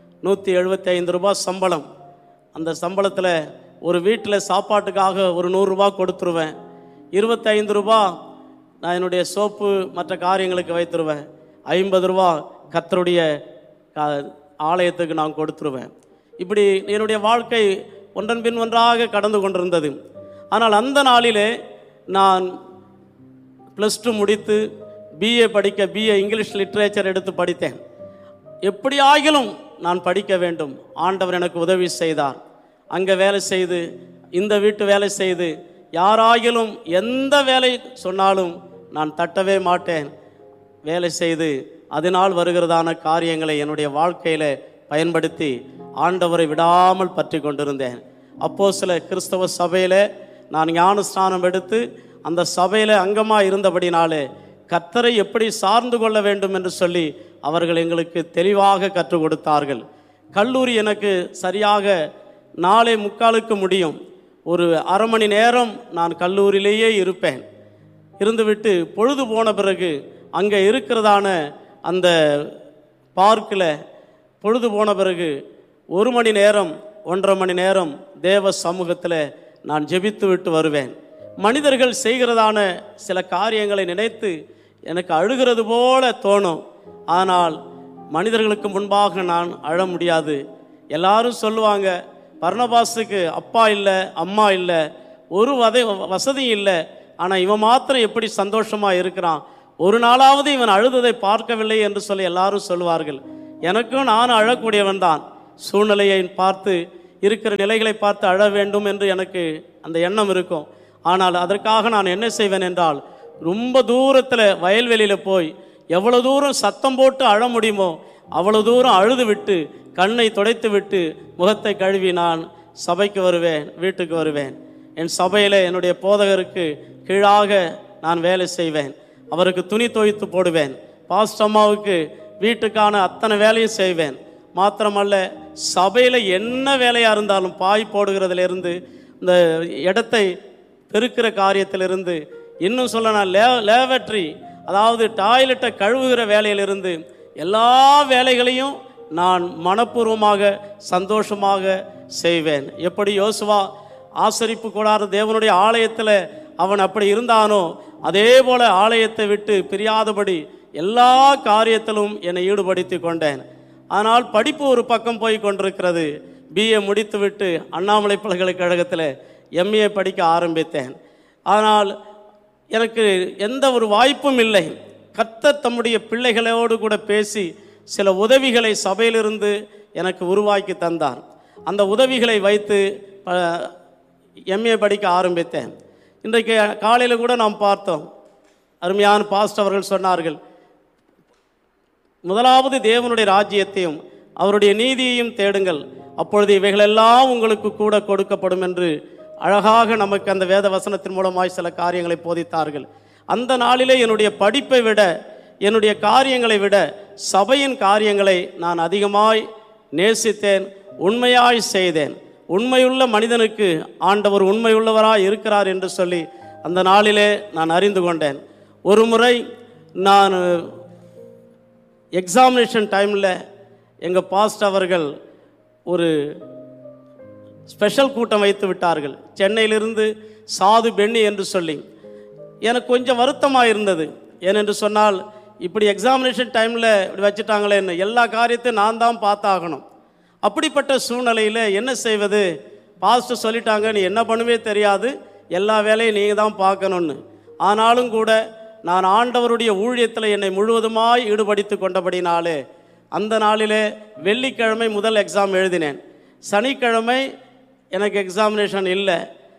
175 ரூபாய் சம்பளம். அந்த சம்பளத்தில் ஒரு வீட்டில் சாப்பாட்டுக்காக ஒரு 100 ரூபா கொடுத்துருவேன். 25 ரூபா நான் என்னுடைய சோப்பு மற்ற காரியங்களுக்கு வைத்துருவேன். 50 ரூபா கர்த்தருடைய ஆலயத்துக்கு நான் கொடுத்துருவேன். இப்படி என்னுடைய வாழ்க்கை ஒன்றன் பின் ஒன்றாக கடந்து கொண்டிருந்தது. ஆனால் அந்த நாளிலே நான் +2 முடித்து பிஏ பிஏ இங்கிலீஷ் லிட்ரேச்சர் எடுத்து படித்தேன். எப்படியாகிலும் நான் படிக்க வேண்டும். ஆண்டவர் எனக்கு உதவி செய்தார். அங்கே வேலை செய்து, இந்த வீட்டு வேலை செய்து, யாராகிலும் எந்த வேலை சொன்னாலும் நான் தட்டவே மாட்டேன். வேலை செய்து அதனால் வருகிறதான காரியங்களை என்னுடைய வாழ்க்கையில் பயன்படுத்தி ஆண்டவரை விடாமல் பற்றி கொண்டிருந்தேன். அப்போஸ்தல கிறிஸ்தவ சபையில் நான் ஞான ஸ்நானம் எடுத்து அந்த சபையில் அங்கமாக இருந்தபடினாலே கர்த்தரை எப்படி சார்ந்து கொள்ள வேண்டும் என்று சொல்லி அவர்கள் எங்களுக்கு தெளிவாக கற்றுக் கொடுத்தார்கள். கல்லூரி எனக்கு சரியாக 4:45 முடியும். ஒரு அரை மணி நேரம் நான் கல்லூரியிலேயே இருப்பேன். இருந்துவிட்டு பொழுது போன பிறகு அங்கே இருக்கிறதான அந்த பார்க்கில் பொழுது போன பிறகு 1 மணி நேரம் 1.5 மணி நேரம் தேவ சமூகத்தில் நான் ஜெபித்து விட்டு வருவேன். மனிதர்கள் செய்கிறதான சில காரியங்களை நினைத்து எனக்கு அழுகிறது போல தோணும். ஆனால் மனிதர்களுக்கு முன்பாக நான் அழ முடியாது. எல்லாரும் சொல்லுவாங்க, பர்னபாஸுக்கு அப்பா இல்லை, அம்மா இல்லை, ஒரு வசதியும் இல்லை, ஆனால் இவன் மாத்திரம் எப்படி சந்தோஷமாக இருக்கிறான், ஒரு நாளாவது இவன் அழுததை பார்க்கவில்லை என்று சொல்லி எல்லாரும் சொல்லுவார்கள். எனக்கும் நான் அழக்கூடியவன் தான். சூழ்நிலையை பார்த்து, இருக்கிற நிலைகளை பார்த்து அழ வேண்டும் என்று எனக்கு அந்த எண்ணம் இருக்கும். ஆனால் அதற்காக நான் என்ன செய்வேன் என்றால், ரொம்ப தூரத்தில் வயல்வெளியில் போய் எவ்வளோ தூரம் சத்தம் போட்டு அழ முடியுமோ அவ்வளோ தூரம் அழுது விட்டு கண்ணை துடைத்து விட்டு முகத்தை கழுவி நான் சபைக்கு வருவேன், வீட்டுக்கு வருவேன். என் சபையில் என்னுடைய போதகருக்கு கீழாக நான் வேலை செய்வேன். அவருக்கு துணி துவைத்து போடுவேன். பாஸ்டர் அம்மாவுக்கு வீட்டுக்கான அத்தனை வேலையும் செய்வேன். மாத்திரமல்ல, சபையில் என்ன வேலையாக இருந்தாலும் பாய் போடுகிறதுலேருந்து, இந்த இடத்தை பெருக்கிற காரியத்திலிருந்து, இன்னும் சொல்ல நான் லேவட்ரி அதாவது டாய்லெட்டை கழுவுகிற வேலையிலிருந்து எல்லா வேலைகளையும் நான் மனப்பூர்வமாக சந்தோஷமாக செய்வேன். எப்படி யோசுவா ஆசரிப்பு கூடாத தேவனுடைய ஆலயத்தில் அவன் அப்படி இருந்தானோ, அதே போல ஆலயத்தை விட்டு பிரியாதபடி எல்லா காரியத்திலும் என்னை ஈடுபடுத்தி கொண்டேன். ஆனால் படிப்பு ஒரு பக்கம் போய் கொண்டிருக்கிறது. பிஏ முடித்துவிட்டு அண்ணாமலை பல்கலைக்கழகத்தில் எம்ஏ படிக்க ஆரம்பித்தேன். ஆனால் எனக்கு எந்த ஒரு வாய்ப்பும் இல்லை. கர்த்தர் தம்முடைய பிள்ளைகளோடு கூட பேசி சில உதவிகளை சபையிலிருந்து எனக்கு உருவாக்கி தந்தார். அந்த உதவிகளை வைத்து எம்ஏ படிக்க ஆரம்பித்தேன். இன்றைக்கு காலையில் கூட நாம் பார்த்தோம், அருமையான பாஸ்டர் அவர்கள் சொன்னார்கள், முதலாவது தேவனுடைய ராஜ்யத்தையும் அவருடைய நீதியையும் தேடுங்கள், அப்பொழுது இவைகளெல்லாம் உங்களுக்கு கூட கொடுக்கப்படும் என்று அழகாக நமக்கு அந்த வேத வசனத்தின் மூலமாய் சில காரியங்களை போதித்தார்கள். அந்த நாளிலே என்னுடைய படிப்பை விட, என்னுடைய காரியங்களை விட சபையின் காரியங்களை நான் அதிகமாய் நேசித்தேன், உண்மையாய் செய்தேன். உண்மையுள்ள மனிதனுக்கு ஆண்டவர் உண்மையுள்ளவராய் இருக்கிறார் என்று சொல்லி அந்த நாளிலே நான் அறிந்து கொண்டேன். ஒரு முறை நான் எக்ஸாமினேஷன் டைமில் எங்கள் பாஸ்டர் அவர்கள் ஒரு ஸ்பெஷல் கூட்டம் வைத்து விட்டார்கள். சென்னையிலிருந்து சாது பென்னி என்று சொல்லி எனக்கு கொஞ்சம் வருத்தமாக இருந்தது. ஏனென்று சொன்னால், இப்படி எக்ஸாமினேஷன் டைமில் இப்படி வச்சுட்டாங்களேன்னு எல்லா காரியத்தையும் நான் தான் பார்த்தாகணும். அப்படிப்பட்ட சூழ்நிலையில் என்ன செய்வது? பாஸ்டர் சொல்லிட்டாங்க, நீ என்ன பண்ணுவே தெரியாது, எல்லா வேலையும் நீங்கள் தான் பார்க்கணுன்னு. ஆனாலும் கூட நான் ஆண்டவருடைய ஊழியத்தில் என்னை முழுவதுமாய் ஈடுபடுத்தி கொண்டபடினாலே அந்த நாளிலே வெள்ளிக்கிழமை முதல் எக்ஸாம் எழுதினேன். சனிக்கிழமை எனக்கு எக்ஸாமினேஷன் இல்லை.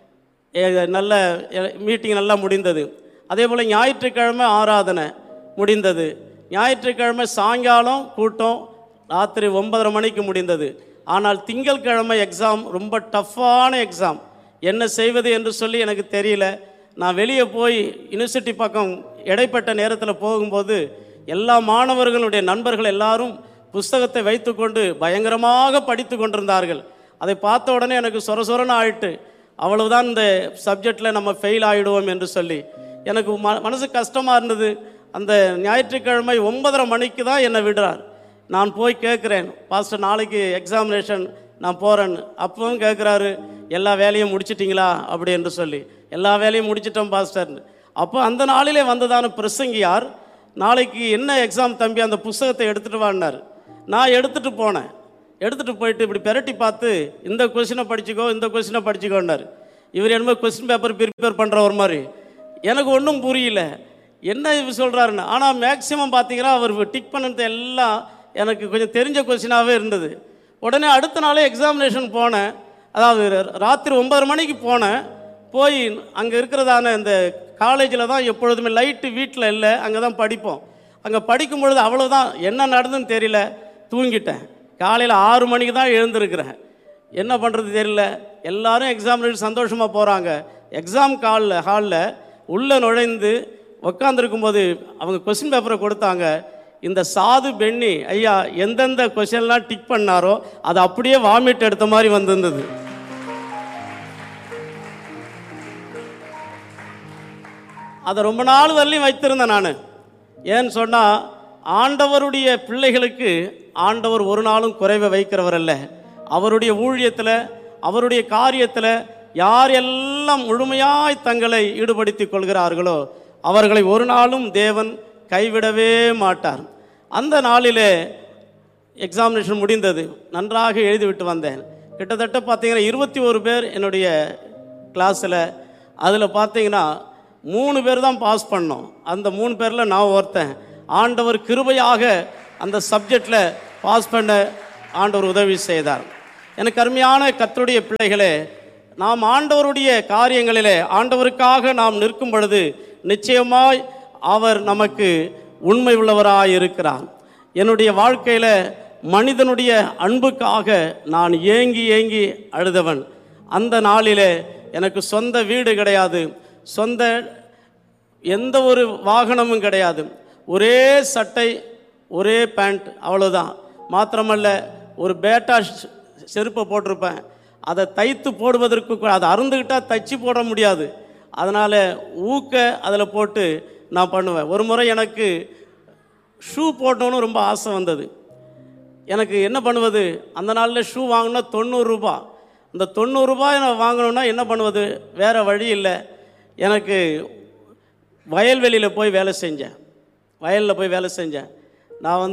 நல்ல மீட்டிங் நல்லா முடிந்தது. அதே போல் ஞாயிற்றுக்கிழமை ஆராதனை முடிந்தது. ஞாயிற்றுக்கிழமை சாயங்காலம் கூட்டம் ராத்திரி 9:30 மணிக்கு முடிந்தது. ஆனால் திங்கட்கிழமை எக்ஸாம், ரொம்ப டஃப்பான எக்ஸாம். என்ன செய்வது என்று சொல்லி எனக்கு தெரியல. நான் வெளியே போய் யூனிவர்சிட்டி பக்கம் இடைப்பட்ட நேரத்தில் போகும்போது எல்லா மாணவர்களுடைய நண்பர்கள் எல்லாரும் புஸ்தகத்தை வைத்துக்கொண்டு பயங்கரமாக படித்து கொண்டிருந்தார்கள். அதை பார்த்த உடனே எனக்கு சொரசொரன்னு ஆயிட்டு, அவ்வளவுதான், இந்த சப்ஜெக்டில் நம்ம ஃபெயில் ஆகிடுவோம் என்று சொல்லி எனக்கு மனசு கஷ்டமாக இருந்தது. அந்த ஞாயிற்றுக்கிழமை 9:30 மணிக்கு தான் என்னை விடுறார். நான் போய் கேட்குறேன், பாஸ்டர் நாளைக்கு எக்ஸாமினேஷன் நான் போகிறேன்னு. அப்பவும் கேட்குறாரு, எல்லா வேலையும் முடிச்சிட்டிங்களா அப்படி என்று சொல்லி. எல்லா வேலையும் முடிச்சிட்டோம் பாஸ்டர்னு. அப்போ அந்த நாளிலே வந்ததான பிரசங்கியார், நாளைக்கு என்ன எக்ஸாம் தம்பி, அந்த புஸ்தகத்தை எடுத்துகிட்டு வான்னார். நான் எடுத்துகிட்டு போனேன். எடுத்துகிட்டு போயிட்டு இப்படி பெரட்டி பார்த்து, இந்த கொஸ்டினை படிச்சுக்கோ, இந்த கொஸ்டினை படிச்சுக்கோன்னார். இவர் என்னமோ கொஸ்டின் பேப்பர் ப்ரிப்பேர் பண்ணுற ஒரு மாதிரி. எனக்கு ஒன்றும் புரியல என்ன இவர் சொல்கிறாருன்னு. ஆனால் மேக்ஸிமம் பார்த்தீங்கன்னா அவர் டிக் பண்ணது எல்லாம் எனக்கு கொஞ்சம் தெரிஞ்ச கொஸ்டினாகவே இருந்தது. உடனே அடுத்த நாளே எக்ஸாமினேஷன் போனேன். அதாவது ராத்திரி 9:30 மணிக்கு போனேன். போய் அங்கே இருக்கிறதான இந்த காலேஜில் தான் எப்பொழுதுமே லைட்டு வீட்டில் இல்லை, அங்கே தான் படிப்போம். அங்கே படிக்கும் பொழுது அவ்வளோதான், என்ன நடந்துன்னு தெரியல, தூங்கிட்டேன். காலையில் 6 மணிக்கு தான் எழுந்திருக்கிறேன். என்ன பண்ணுறது தெரியல. எல்லோரும் எக்ஸாமினேஷன் சந்தோஷமாக போகிறாங்க. எக்ஸாம் ஹாலில் உள்ளே நுழைந்து உட்காந்துருக்கும்போது அவங்க கொஸ்டின் பேப்பரை கொடுத்தாங்க. இந்த சாது பெண்ணி ஐயா எந்தெந்த கொஸ்டின்லாம் டிக் பண்ணாரோ அது அப்படியே வாமிட் எடுத்த மாதிரி வந்திருந்தது. அதை ரொம்ப நாள் வரலையும் வைத்திருந்தேன் நான். ஏன்னு சொன்னால், ஆண்டவருடைய பிள்ளைகளுக்கு ஆண்டவர் ஒரு நாளும் குறைவை வைக்கிறவர் அல்ல. அவருடைய ஊழியத்தில், அவருடைய காரியத்தில் யார் எல்லாம் முழுமையாய் தங்களை ஈடுபடுத்தி கொள்கிறார்களோ அவர்களை ஒரு நாளும் தேவன் கைவிடவே மாட்டார். அந்த நாளிலே எக்ஸாமினேஷன் முடிந்தது. நன்றாக எழுதிவிட்டு வந்தேன். கிட்டத்தட்ட பார்த்தீங்கன்னா 21 பேர் என்னுடைய கிளாஸில். அதில் பார்த்தீங்கன்னா 3 பேர் தான் பாஸ் பண்ணோம். அந்த 3 பேரில் நான் ஒருத்தன். ஆண்டவர் கிருபையாக அந்த சப்ஜெக்டில் பாஸ் பண்ண ஆண்டவர் உதவி செய்தார். எனக்கு அருமையான கர்த்தருடைய பிள்ளைகளே, நாம் ஆண்டவருடைய காரியங்களிலே ஆண்டவருக்காக நாம் நிற்கும் பொழுது நிச்சயமாய் அவர் நமக்கு உண்மை உள்ளவராக இருக்கிறார். என்னுடைய வாழ்க்கையில் மனிதனுடைய அன்புக்காக நான் ஏங்கி ஏங்கி அழுதவன். அந்த நாளிலே எனக்கு சொந்த வீடு கிடையாது, சொந்த எந்த ஒரு வாகனமும் கிடையாது. ஒரே சட்டை, ஒரே பேண்ட், அவ்வளோதான். மாத்திரமல்ல, ஒரு பேட்டா செருப்பை போட்டிருப்பேன். அதை தைத்து போடுவதற்கு அதை அருந்துக்கிட்டால் தைச்சி போட முடியாது. அதனால் ஊக்க அதில் போட்டு நான் பண்ணுவேன். ஒரு முறை எனக்கு ஷூ போடணுன்னு ரொம்ப ஆசை வந்தது. எனக்கு என்ன பண்ணுவது, அந்த நாளில் ஷூ வாங்கினா 90 ரூபா. அந்த 90 ரூபாய் நான் வாங்கணுன்னா என்ன பண்ணுவது, வேறு வழி இல்லை. எனக்கு வயல்வெளியில் போய் வேலை செஞ்சேன். வயலில் போய் வேலை செஞ்சேன். நான்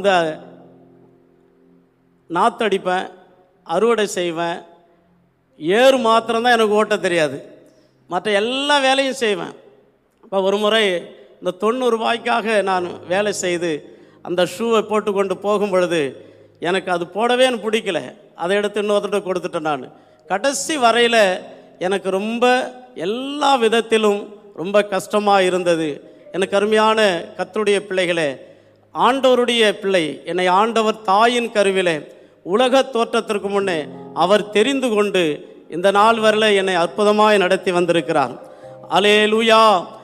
நாற்றடிப்பேன், அறுவடை செய்வேன். ஏறு மாத்திரம்தான் எனக்கு ஓட்ட தெரியாது, மற்ற எல்லா வேலையும் செய்வேன். அப்போ ஒரு முறை இந்த 90 ரூபாய்க்காக நான் வேலை செய்து அந்த ஷூவை போட்டு கொண்டு போகும் பொழுது எனக்கு அது போடவே எனக்கு பிடிக்கல. அதை எடுத்து இன்னொருத்தட்ட கொடுத்துட்டேன். நான் கடைசி வரையில் எனக்கு ரொம்ப எல்லா விதத்திலும் ரொம்ப கஷ்டமாக இருந்தது. எனக்கு அருமையான கர்த்தருடைய பிள்ளைகளே, ஆண்டவருடைய பிள்ளை, என்னை ஆண்டவர் தாயின் கருவிலே உலக தோற்றத்திற்கு முன்னே அவர் தெரிந்து கொண்டு இந்த நாள் வரையில் என்னை அற்புதமாய் நடத்தி வந்திருக்கிறார். அல்லேலூயா.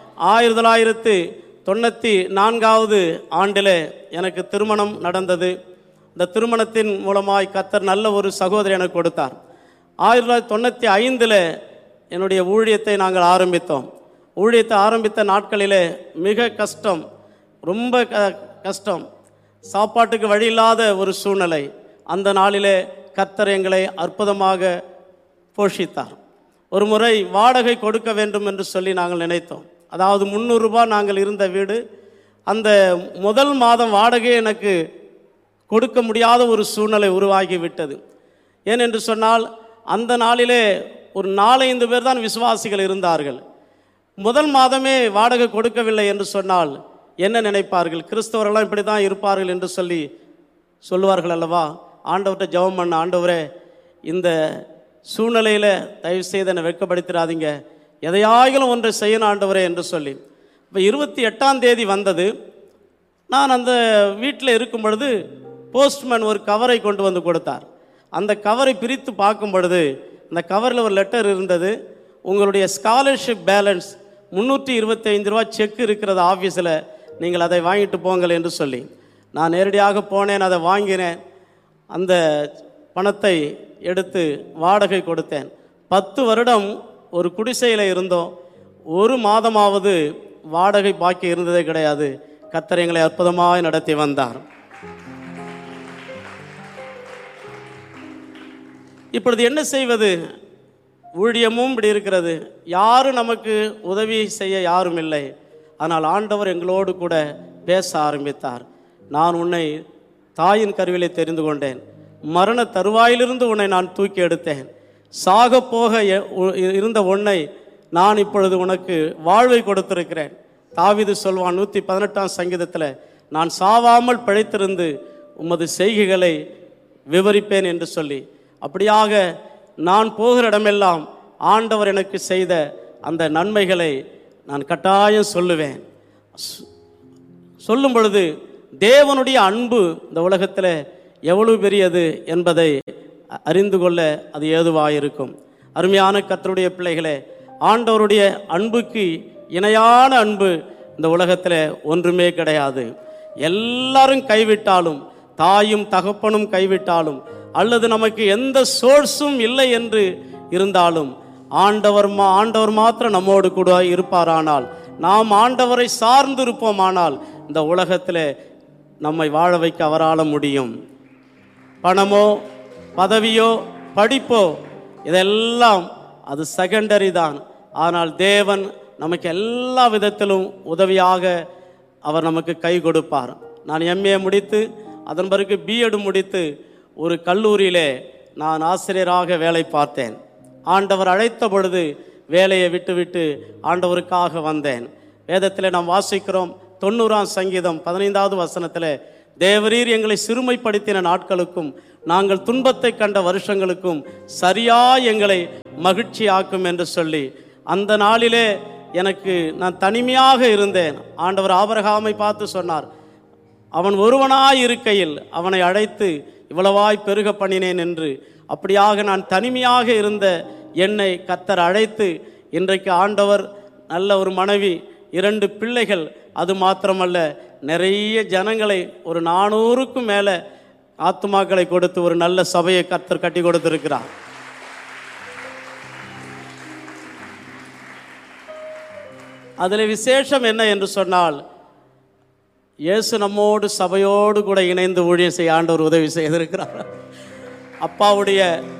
1994 ஆண்டில் எனக்கு திருமணம் நடந்தது. இந்த திருமணத்தின் மூலமாய் கர்த்தர் நல்ல ஒரு சகோதரி எனக்கு கொடுத்தார். 1995 என்னுடைய ஊழியத்தை நாங்கள் ஆரம்பித்தோம். ஊழியத்தை ஆரம்பித்த நாட்களிலே மிக கஷ்டம், ரொம்ப கஷ்டம். சாப்பாட்டுக்கு வழி இல்லாத ஒரு சூழ்நிலை. அந்த நாளிலே கர்த்தர் எங்களை அற்புதமாக போஷித்தார். ஒரு முறை வாடகை கொடுக்க வேண்டும் என்று சொல்லி நாங்கள் நினைத்தோம். அதாவது 300 ரூபாய் நாங்கள் இருந்த வீடு. அந்த முதல் மாதம் வாடகை எனக்கு கொடுக்க முடியாத ஒரு சூழ்நிலை உருவாகிவிட்டது. ஏனென்று சொன்னால், அந்த நாளிலே ஒரு 4-5 பேர் தான் விசுவாசிகள் இருந்தார்கள். முதல் மாதமே வாடகை கொடுக்கவில்லை என்று சொன்னால் என்ன நினைப்பார்கள்? கிறிஸ்தவர்கள்லாம் இப்படி தான் இருப்பார்கள் என்று சொல்லுவார்கள் அல்லவா? ஆண்டவர்கிட்ட ஜெபம் பண்ண, ஆண்டவரே இந்த சூழ்நிலையில் தயவு செய்து என்னை வெட்கப்படுத்திடாதீங்க, எதையாகிலும் ஒன்றை செய்யணும் ஆண்டவரே என்று சொல்லி. இப்போ 28ஆம் தேதி வந்தது. நான் அந்த வீட்டில் இருக்கும் பொழுது போஸ்ட்மேன் ஒரு கவரை கொண்டு வந்து கொடுத்தார். அந்த கவரை பிரித்து பார்க்கும் பொழுது அந்த கவரில் ஒரு லெட்டர் இருந்தது. உங்களுடைய ஸ்காலர்ஷிப் பேலன்ஸ் 325 ரூபா செக் இருக்கிறது ஆஃபீஸில், நீங்கள் அதை வாங்கிட்டு போங்கள் என்று சொல்லி. நான் நேரடியாக போனேன், அதை வாங்கினேன். அந்த பணத்தை எடுத்து வாடகை கொடுத்தேன். 10 வருடம் ஒரு குடிசையில் இருந்தோம். ஒரு மாதமாவது வாடகை பாக்கி இருந்ததே கிடையாது. கர்த்தர் எங்களை அற்புதமாய் நடத்தி வந்தார். இப்பொழுது என்ன செய்வது? ஊழியமும் இப்படி இருக்கிறது, யாரும் நமக்கு உதவி செய்ய யாரும் இல்லை. ஆனால் ஆண்டவர் எங்களோடு கூட பேச ஆரம்பித்தார். நான் உன்னை தாயின் கருவிலே தெரிந்து கொண்டேன், மரண தருவாயிலிருந்து உன்னை நான் தூக்கி எடுத்தேன், சாக போக இருந்த உன்னை நான் இப்பொழுது உனக்கு வாழ்வை கொடுத்திருக்கிறேன். தாவீது சொல்வான் 118ஆம் சங்கீதத்தில், நான் சாவாமல் பிழைத்திருந்து உமது செய்கைகளை விவரிப்பேன் என்று சொல்லி. அப்படியாக நான் போகிற இடமெல்லாம் ஆண்டவர் எனக்கு செய்த அந்த நன்மைகளை நான் கட்டாயம் சொல்லுவேன். சொல்லும் பொழுது தேவனுடைய அன்பு இந்த உலகத்தில் எவ்வளவு பெரியது என்பதை அறிந்து கொள்ள அது ஏதுவாயிருக்கும். அருமையான கர்த்தருடைய பிள்ளைகளே, ஆண்டவருடைய அன்புக்கு இணையான அன்பு இந்த உலகத்தில் ஒன்றுமே கிடையாது. எல்லாரும் கைவிட்டாலும், தாயும் தகப்பனும் கைவிட்டாலும், அல்லது நமக்கு எந்த சோர்ஸும் இல்லை என்று இருந்தாலும், ஆண்டவர் மாத்திரம் நம்மோடு கூட இருப்பாரானால், நாம் ஆண்டவரை சார்ந்து இருப்போமானால் இந்த உலகத்தில் நம்மை வாழ வைக்க அவரால் முடியும். பணமோ பதவியோ படிப்போ இதெல்லாம் அது செகண்டரி தான். ஆனால் தேவன் நமக்கு எல்லா விதத்திலும் உதவியாக அவர் நமக்கு கை கொடுப்பார். நான் MA முடித்து அதன் பிறகு B.Ed முடித்து ஒரு கல்லூரியிலே நான் ஆசிரியராக வேலை பார்த்தேன். ஆண்டவர் அழைத்த பொழுது வேலையை விட்டுவிட்டு ஆண்டவருக்காக வந்தேன். வேதத்தில் நாம் வாசிக்கிறோம் 90ஆம் சங்கீதம் 15வது வசனத்தில், தேவரீர் எங்களை சிறுமைப்படுத்தின நாட்களுக்கும் நாங்கள் துன்பத்தை கண்ட வருஷங்களுக்கும் சரியா எங்களை மகிழ்ச்சி ஆக்கும் என்று சொல்லி, அந்த நாளிலே நான் தனிமையாக இருந்தேன். ஆண்டவர் ஆபிரகாமை பார்த்து சொன்னார், அவன் ஒருவனாய் இருக்கையில் அவனை அழைத்து இவ்வளவாய் பெருக பண்ணினேன் என்று. அப்படியாக நான் தனிமையாக இருந்த என்னை கர்த்தர் அழைத்து இன்றைக்கு ஆண்டவர் நல்ல ஒரு மனைவி, 2 பிள்ளைகள், அது மாத்திரமல்ல நிறைய ஜனங்களை, ஒரு 400க்கும் மேலே ஆத்துமாக்களை கொடுத்து ஒரு நல்ல சபையை கர்த்தர் கட்டி கொடுத்திருக்கிறார். அதில் விசேஷம் என்ன என்று சொன்னால், இயேசு நம்மோடு சபையோடு கூட இணைந்து ஊழியம் செய்ய ஆண்டவர் உதவி செய்திருக்கிறார். அப்பாவுடைய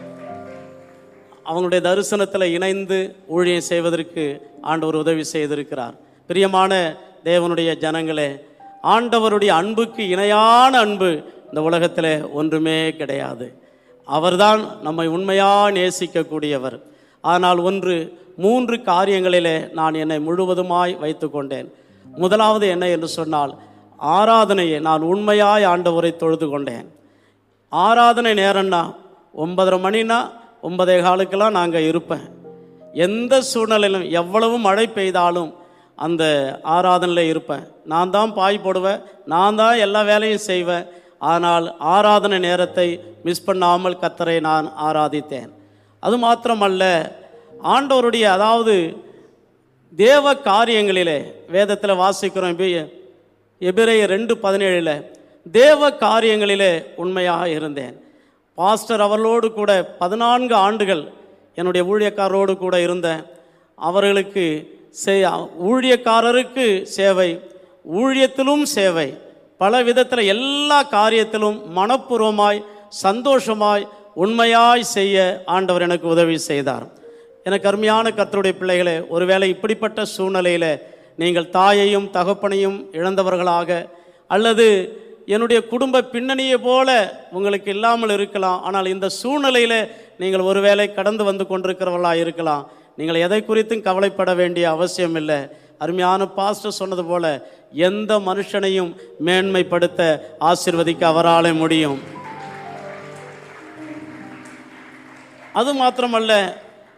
அவங்களுடைய தரிசனத்தில் இணைந்து ஊழியம் செய்வதற்கு ஆண்டவர் உதவி செய்திருக்கிறார். பிரியமான தேவனுடைய ஜனங்களே, ஆண்டவருடைய அன்புக்கு இணையான அன்பு இந்த உலகத்தில் ஒன்றுமே கிடையாது. அவர்தான் நம்மை உண்மையாக நேசிக்கக்கூடியவர். ஆனால் 3 காரியங்களிலே நான் என்னை முழுவதுமாய் வைத்து கொண்டேன். முதலாவது என்ன என்று சொன்னால், ஆராதனையை நான் உண்மையாய் ஆண்டவரை தொழுது கொண்டேன். ஆராதனை நேரம்னா 9:30 மணினா 9:15 நாங்கள் இருப்பேன். எந்த சூழ்நிலையிலும், எவ்வளவு மழை பெய்தாலும் அந்த ஆராதனையில் இருப்பேன். நான் தான் பாய் போடுவேன், நான் தான் எல்லா வேலையும் செய்வேன். ஆனால் ஆராதனை நேரத்தை மிஸ் பண்ணாமல் கர்த்தரை நான் ஆராதித்தேன். அது மாத்திரமல்ல, ஆண்டவருடைய அதாவது தேவ காரியங்களிலே வேதத்தில் வாசிக்கிறோம். எபிரேயர் 2:17 தேவ காரியங்களிலே உண்மையாக இருந்தேன். பாஸ்டர் அவர்களோடு கூட 14 ஆண்டுகள் என்னுடைய ஊழியக்காரரோடு கூட இருந்தேன். அவர்களுக்கு ஊழியக்காரருக்கு சேவை, ஊழியத்திலும் சேவை, பல விதத்தில் எல்லா காரியத்திலும் மனப்பூர்வமாய் சந்தோஷமாய் உண்மையாய் செய்ய ஆண்டவர் எனக்கு உதவி செய்தார். எனக்கு அருமையான கர்த்தருடைய பிள்ளைகளே, ஒருவேளை இப்படிப்பட்ட சூழ்நிலையில் நீங்கள் தாயையும் தகப்பனையும் இழந்தவர்களாக, அல்லது என்னுடைய குடும்ப பின்னணியை போல உங்களுக்கு இல்லாமல் இருக்கலாம். ஆனால் இந்த சூழ்நிலையில் நீங்கள் ஒருவேளை கடந்து வந்து கொண்டிருக்கிறவர்களாக இருக்கலாம். நீங்கள் எதை குறித்தும் கவலைப்பட வேண்டிய அவசியம் இல்லை. அருமையான பாஸ்டர் சொன்னது போல, எந்த மனுஷனையும் மேன்மைப்படுத்த ஆசீர்வதிக்க அவராலே முடியும். அது மாத்திரமல்ல,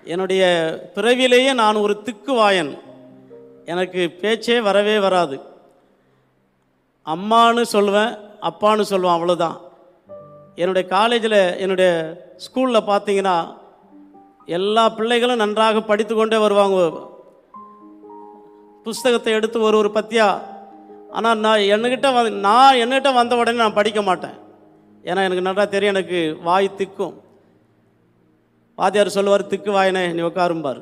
என்னுடைய பிறவிலேயே நான் ஒரு திக்குவாயன். எனக்கு பேச்சே வரவே வராது. அம்மானு சொல்லுவேன், அப்பான்னு சொல்லுவேன், அவ்வளோதான். என்னுடைய காலேஜில், என்னுடைய ஸ்கூலில் பார்த்தீங்கன்னா எல்லா பிள்ளைகளும் நன்றாக படித்து கொண்டே வருவாங்க, புஸ்தகத்தை எடுத்து ஒரு பத்தியா. ஆனால் நான் என்கிட்ட வந்த உடனே நான் படிக்க மாட்டேன். ஏன்னா எனக்கு நல்லா தெரியும், எனக்கு வாய் திக்கும். வாத்தியார் சொல்லுவார், திக்கு வாயனே நீ உட்காரும்பார்.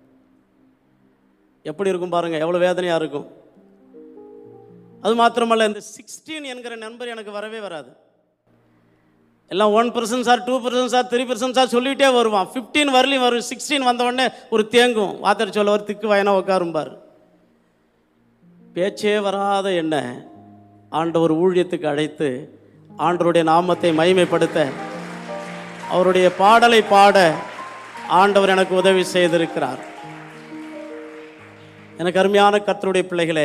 எப்படி இருக்கும் பாருங்கள், எவ்வளோ வேதனையாக இருக்கும். அது மாத்திரமல்ல, இந்த 16 என்கிற நம்பர் எனக்கு வரவே வராது. எல்லாம் 1% சார், 2% சார், 3% சார் சொல்லிகிட்டே வருவான். 15 வரலையும் வரும். 16 வந்த உடனே ஒரு தேங்கும். வாத்தியார் சொல்லுவார், திக்கு வாயனா உட்காரும்பார். பேச்சே வராத என்ன ஆண்டவர் ஊழியத்துக்கு அழைத்து ஆண்டவருடைய நாமத்தை மகிமைப்படுத்த, அவருடைய பாடலை பாட ஆண்டவர் எனக்கு உதவி செய்திருக்கிறார். எனக்கு அருமையான கர்த்தருடைய பிள்ளைகளே,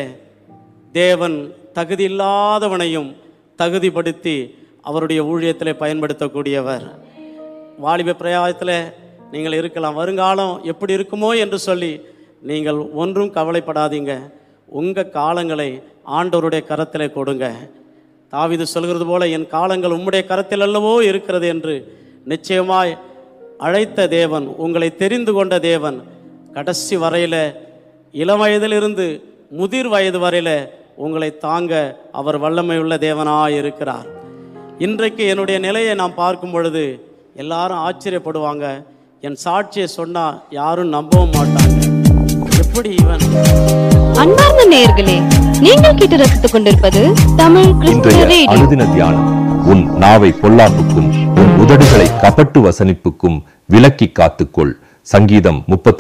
தேவன் தகுதி இல்லாதவனையும் தகுதிப்படுத்தி அவருடைய ஊழியத்தில் பயன்படுத்தக்கூடியவர். வாலிப பிரயாயத்தில் நீங்கள் இருக்கலாம். வருங்காலம் எப்படி இருக்குமோ என்று சொல்லி நீங்கள் ஒன்றும் கவலைப்படாதீங்க. உங்கள் காலங்களை ஆண்டவருடைய கரத்தில் கொடுங்க. தாவீது சொல்கிறது போல, என் காலங்கள் உம்முடைய கரத்தில் அல்லவோ இருக்கிறது என்று நிச்சயமாய் அழைத்த தேவன், உங்களை தெரிந்து கொண்ட தேவன், கடைசி வரையில், இளம் வயதிலிருந்து முதிர் வயது வரையில் உங்களை தாங்க அவர் வல்லமை உள்ள தேவனாய் இருக்கிறார். இன்றைக்கு என்னுடைய நிலையை நாம் பார்க்கும் பொழுது எல்லாரும் ஆச்சரியப்படுவாங்க. என் சாட்சியை சொன்னால் யாரும் நம்பவும் மாட்டாங்க. எப்படி இவன்? அன்பார்ந்த நேயர்களே, நீங்கள் கேட்டு ரசித்துக் கொண்டிருப்பது தமிழ் கிறிஸ்துவ ரேடியோ. அனுதின தியானம். உன் நாவை பொல்லாப்புக்கும் உன் உதடுகளை கபட்டு வசனிப்புக்கும் விலக்கி காத்துக்கொள். சங்கீதம்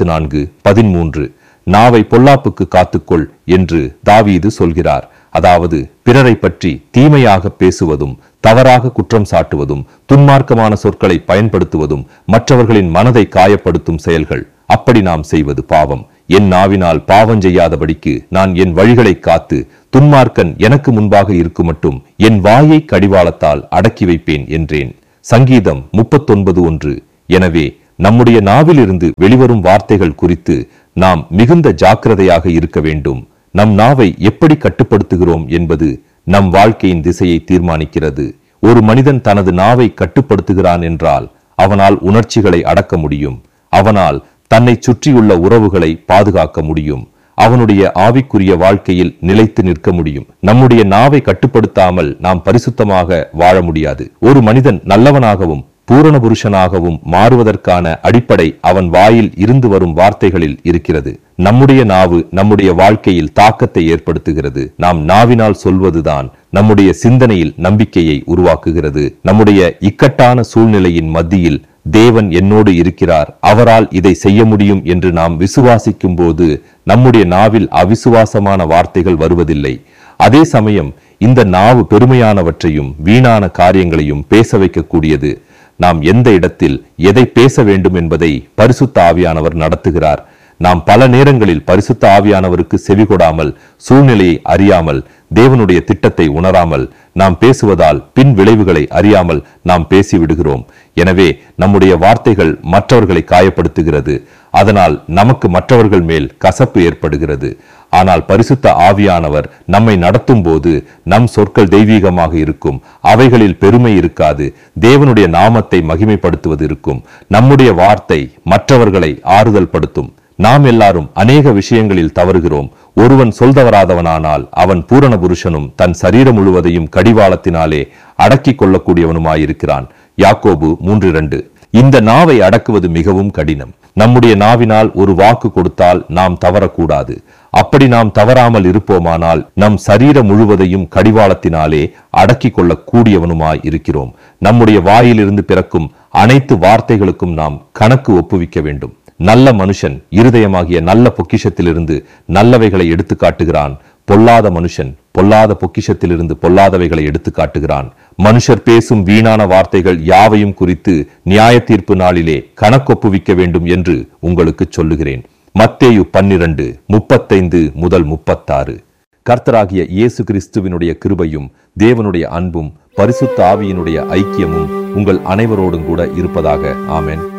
34:13. நாவை பொல்லாப்புக்கு காத்துக்கொள் என்று தாவீது சொல்கிறார். அதாவது பிறரை பற்றி தீமையாக பேசுவதும், தவறாக குற்றம் சாட்டுவதும், துன்மார்க்கமான சொற்களை பயன்படுத்துவதும் மற்றவர்களின் மனதை காயப்படுத்தும் செயல்கள். அப்படி நாம் செய்வது பாவம். என் நாவினால் பாவம் செய்யாதபடிக்கு நான் என் வழிகளை காத்து, துன்மார்க்கன் எனக்கு முன்பாக இருக்கும் மட்டும் என் வாயை கடிவாளத்தால் அடக்கி வைப்பேன் என்றேன். சங்கீதம் 39:1. எனவே நம்முடைய நாவிலிருந்து வெளிவரும் வார்த்தைகள் குறித்து நாம் மிகுந்த ஜாக்கிரதையாக இருக்க வேண்டும். நம் நாவை எப்படி கட்டுப்படுத்துகிறோம் என்பது நம் வாழ்க்கையின் திசையை தீர்மானிக்கிறது. ஒரு மனிதன் தனது நாவை கட்டுப்படுத்துகிறான் என்றால் அவனால் உணர்ச்சிகளை அடக்க முடியும். அவனால் தன்னை சுற்றியுள்ள உறவுகளை பாதுகாக்க முடியும். அவனுடைய ஆவிக்குரிய வாழ்க்கையில் நிலைத்து நிற்க முடியும். நம்முடைய நாவை கட்டுப்படுத்தாமல் நாம் பரிசுத்தமாக வாழ முடியாது. ஒரு மனிதன் நல்லவனாகவும் பூரண புருஷனாகவும் மாறுவதற்கான அடிப்படை அவன் வாயில் இருந்து வரும் வார்த்தைகளில் இருக்கிறது. நம்முடைய நாவு நம்முடைய வாழ்க்கையில் தாக்கத்தை ஏற்படுத்துகிறது. நாம் நாவினால் சொல்வதுதான் நம்முடைய சிந்தனையில் நம்பிக்கையை உருவாக்குகிறது. நம்முடைய இக்கட்டான சூழ்நிலையின் மத்தியில் தேவன் என்னோடு இருக்கிறார், அவரால் இதை செய்ய முடியும் என்று நாம் விசுவாசிக்கும் போது நம்முடைய நாவில் அவிசுவாசமான வார்த்தைகள் வருவதில்லை. அதே சமயம் இந்த நாவு பெருமையானவற்றையும் வீணான காரியங்களையும் பேச வைக்கக்கூடியது. நாம் எந்த இடத்தில் எதை பேச வேண்டும் என்பதை பரிசுத்த ஆவியானவர் நடத்துகிறார். நாம் பல நேரங்களில் பரிசுத்த ஆவியானவருக்கு செவிகொடாமல், சூழ்நிலையை அறியாமல், தேவனுடைய திட்டத்தை உணராமல் நாம் பேசுவதால் பின் விளைவுகளை அறியாமல் நாம் பேசிவிடுகிறோம். எனவே நம்முடைய வார்த்தைகள் மற்றவர்களை காயப்படுத்துகிறது. அதனால் நமக்கு மற்றவர்கள் மேல் கசப்பு ஏற்படுகிறது. ஆனால் பரிசுத்த ஆவியானவர் நம்மை நடத்தும் போது நம் சொற்கள் தெய்வீகமாக இருக்கும். அவைகளில் பெருமை இருக்காது. தேவனுடைய நாமத்தை மகிமைப்படுத்துவது இருக்கும். நம்முடைய வார்த்தை மற்றவர்களை ஆறுதல் படுத்தும். நாம் எல்லாரும் அநேக விஷயங்களில் தவறுகிறோம். ஒருவன் சொல்தவராதவனானால் அவன் பூரண புருஷனும் தன் சரீரம் முழுவதையும் கடிவாளத்தினாலே அடக்கிக் கொள்ளக்கூடியவனுமாயிருக்கிறான். யாக்கோபு 3:2. இந்த நாவை அடக்குவது மிகவும் கடினம். நம்முடைய நாவினால் ஒரு வாக்கு கொடுத்தால் நாம் தவறக்கூடாது. அப்படி நாம் தவறாமல் இருப்போமானால் நம் சரீரம் முழுவதையும் கடிவாளத்தினாலே அடக்கிக் கொள்ளக்கூடியவனுமாய் இருக்கிறோம். நம்முடைய வாயிலிருந்து பிறக்கும் அனைத்து வார்த்தைகளுக்கும் நாம் கணக்கு ஒப்புவிக்க வேண்டும். நல்ல மனுஷன் இருதயமாகிய நல்ல பொக்கிஷத்திலிருந்து நல்லவைகளை எடுத்து காட்டுகிறான். பொல்லாத மனுஷன் பொல்லாத பொக்கிஷத்திலிருந்து பொல்லாதவைகளை எடுத்து காட்டுகிறான். மனுஷர் பேசும் வீணான வார்த்தைகள் யாவையும் குறித்து நியாய தீர்ப்பு நாளிலே கணக்கொப்புவிக்க வேண்டும் என்று உங்களுக்கு சொல்லுகிறேன். மத்தேயு 12:35-36. கர்த்தராகிய இயேசு கிறிஸ்துவினுடைய கிருபையும் தேவனுடைய அன்பும் பரிசுத்த ஆவியினுடைய ஐக்கியமும் உங்கள் அனைவரோடும் கூட இருப்பதாக. ஆமென்.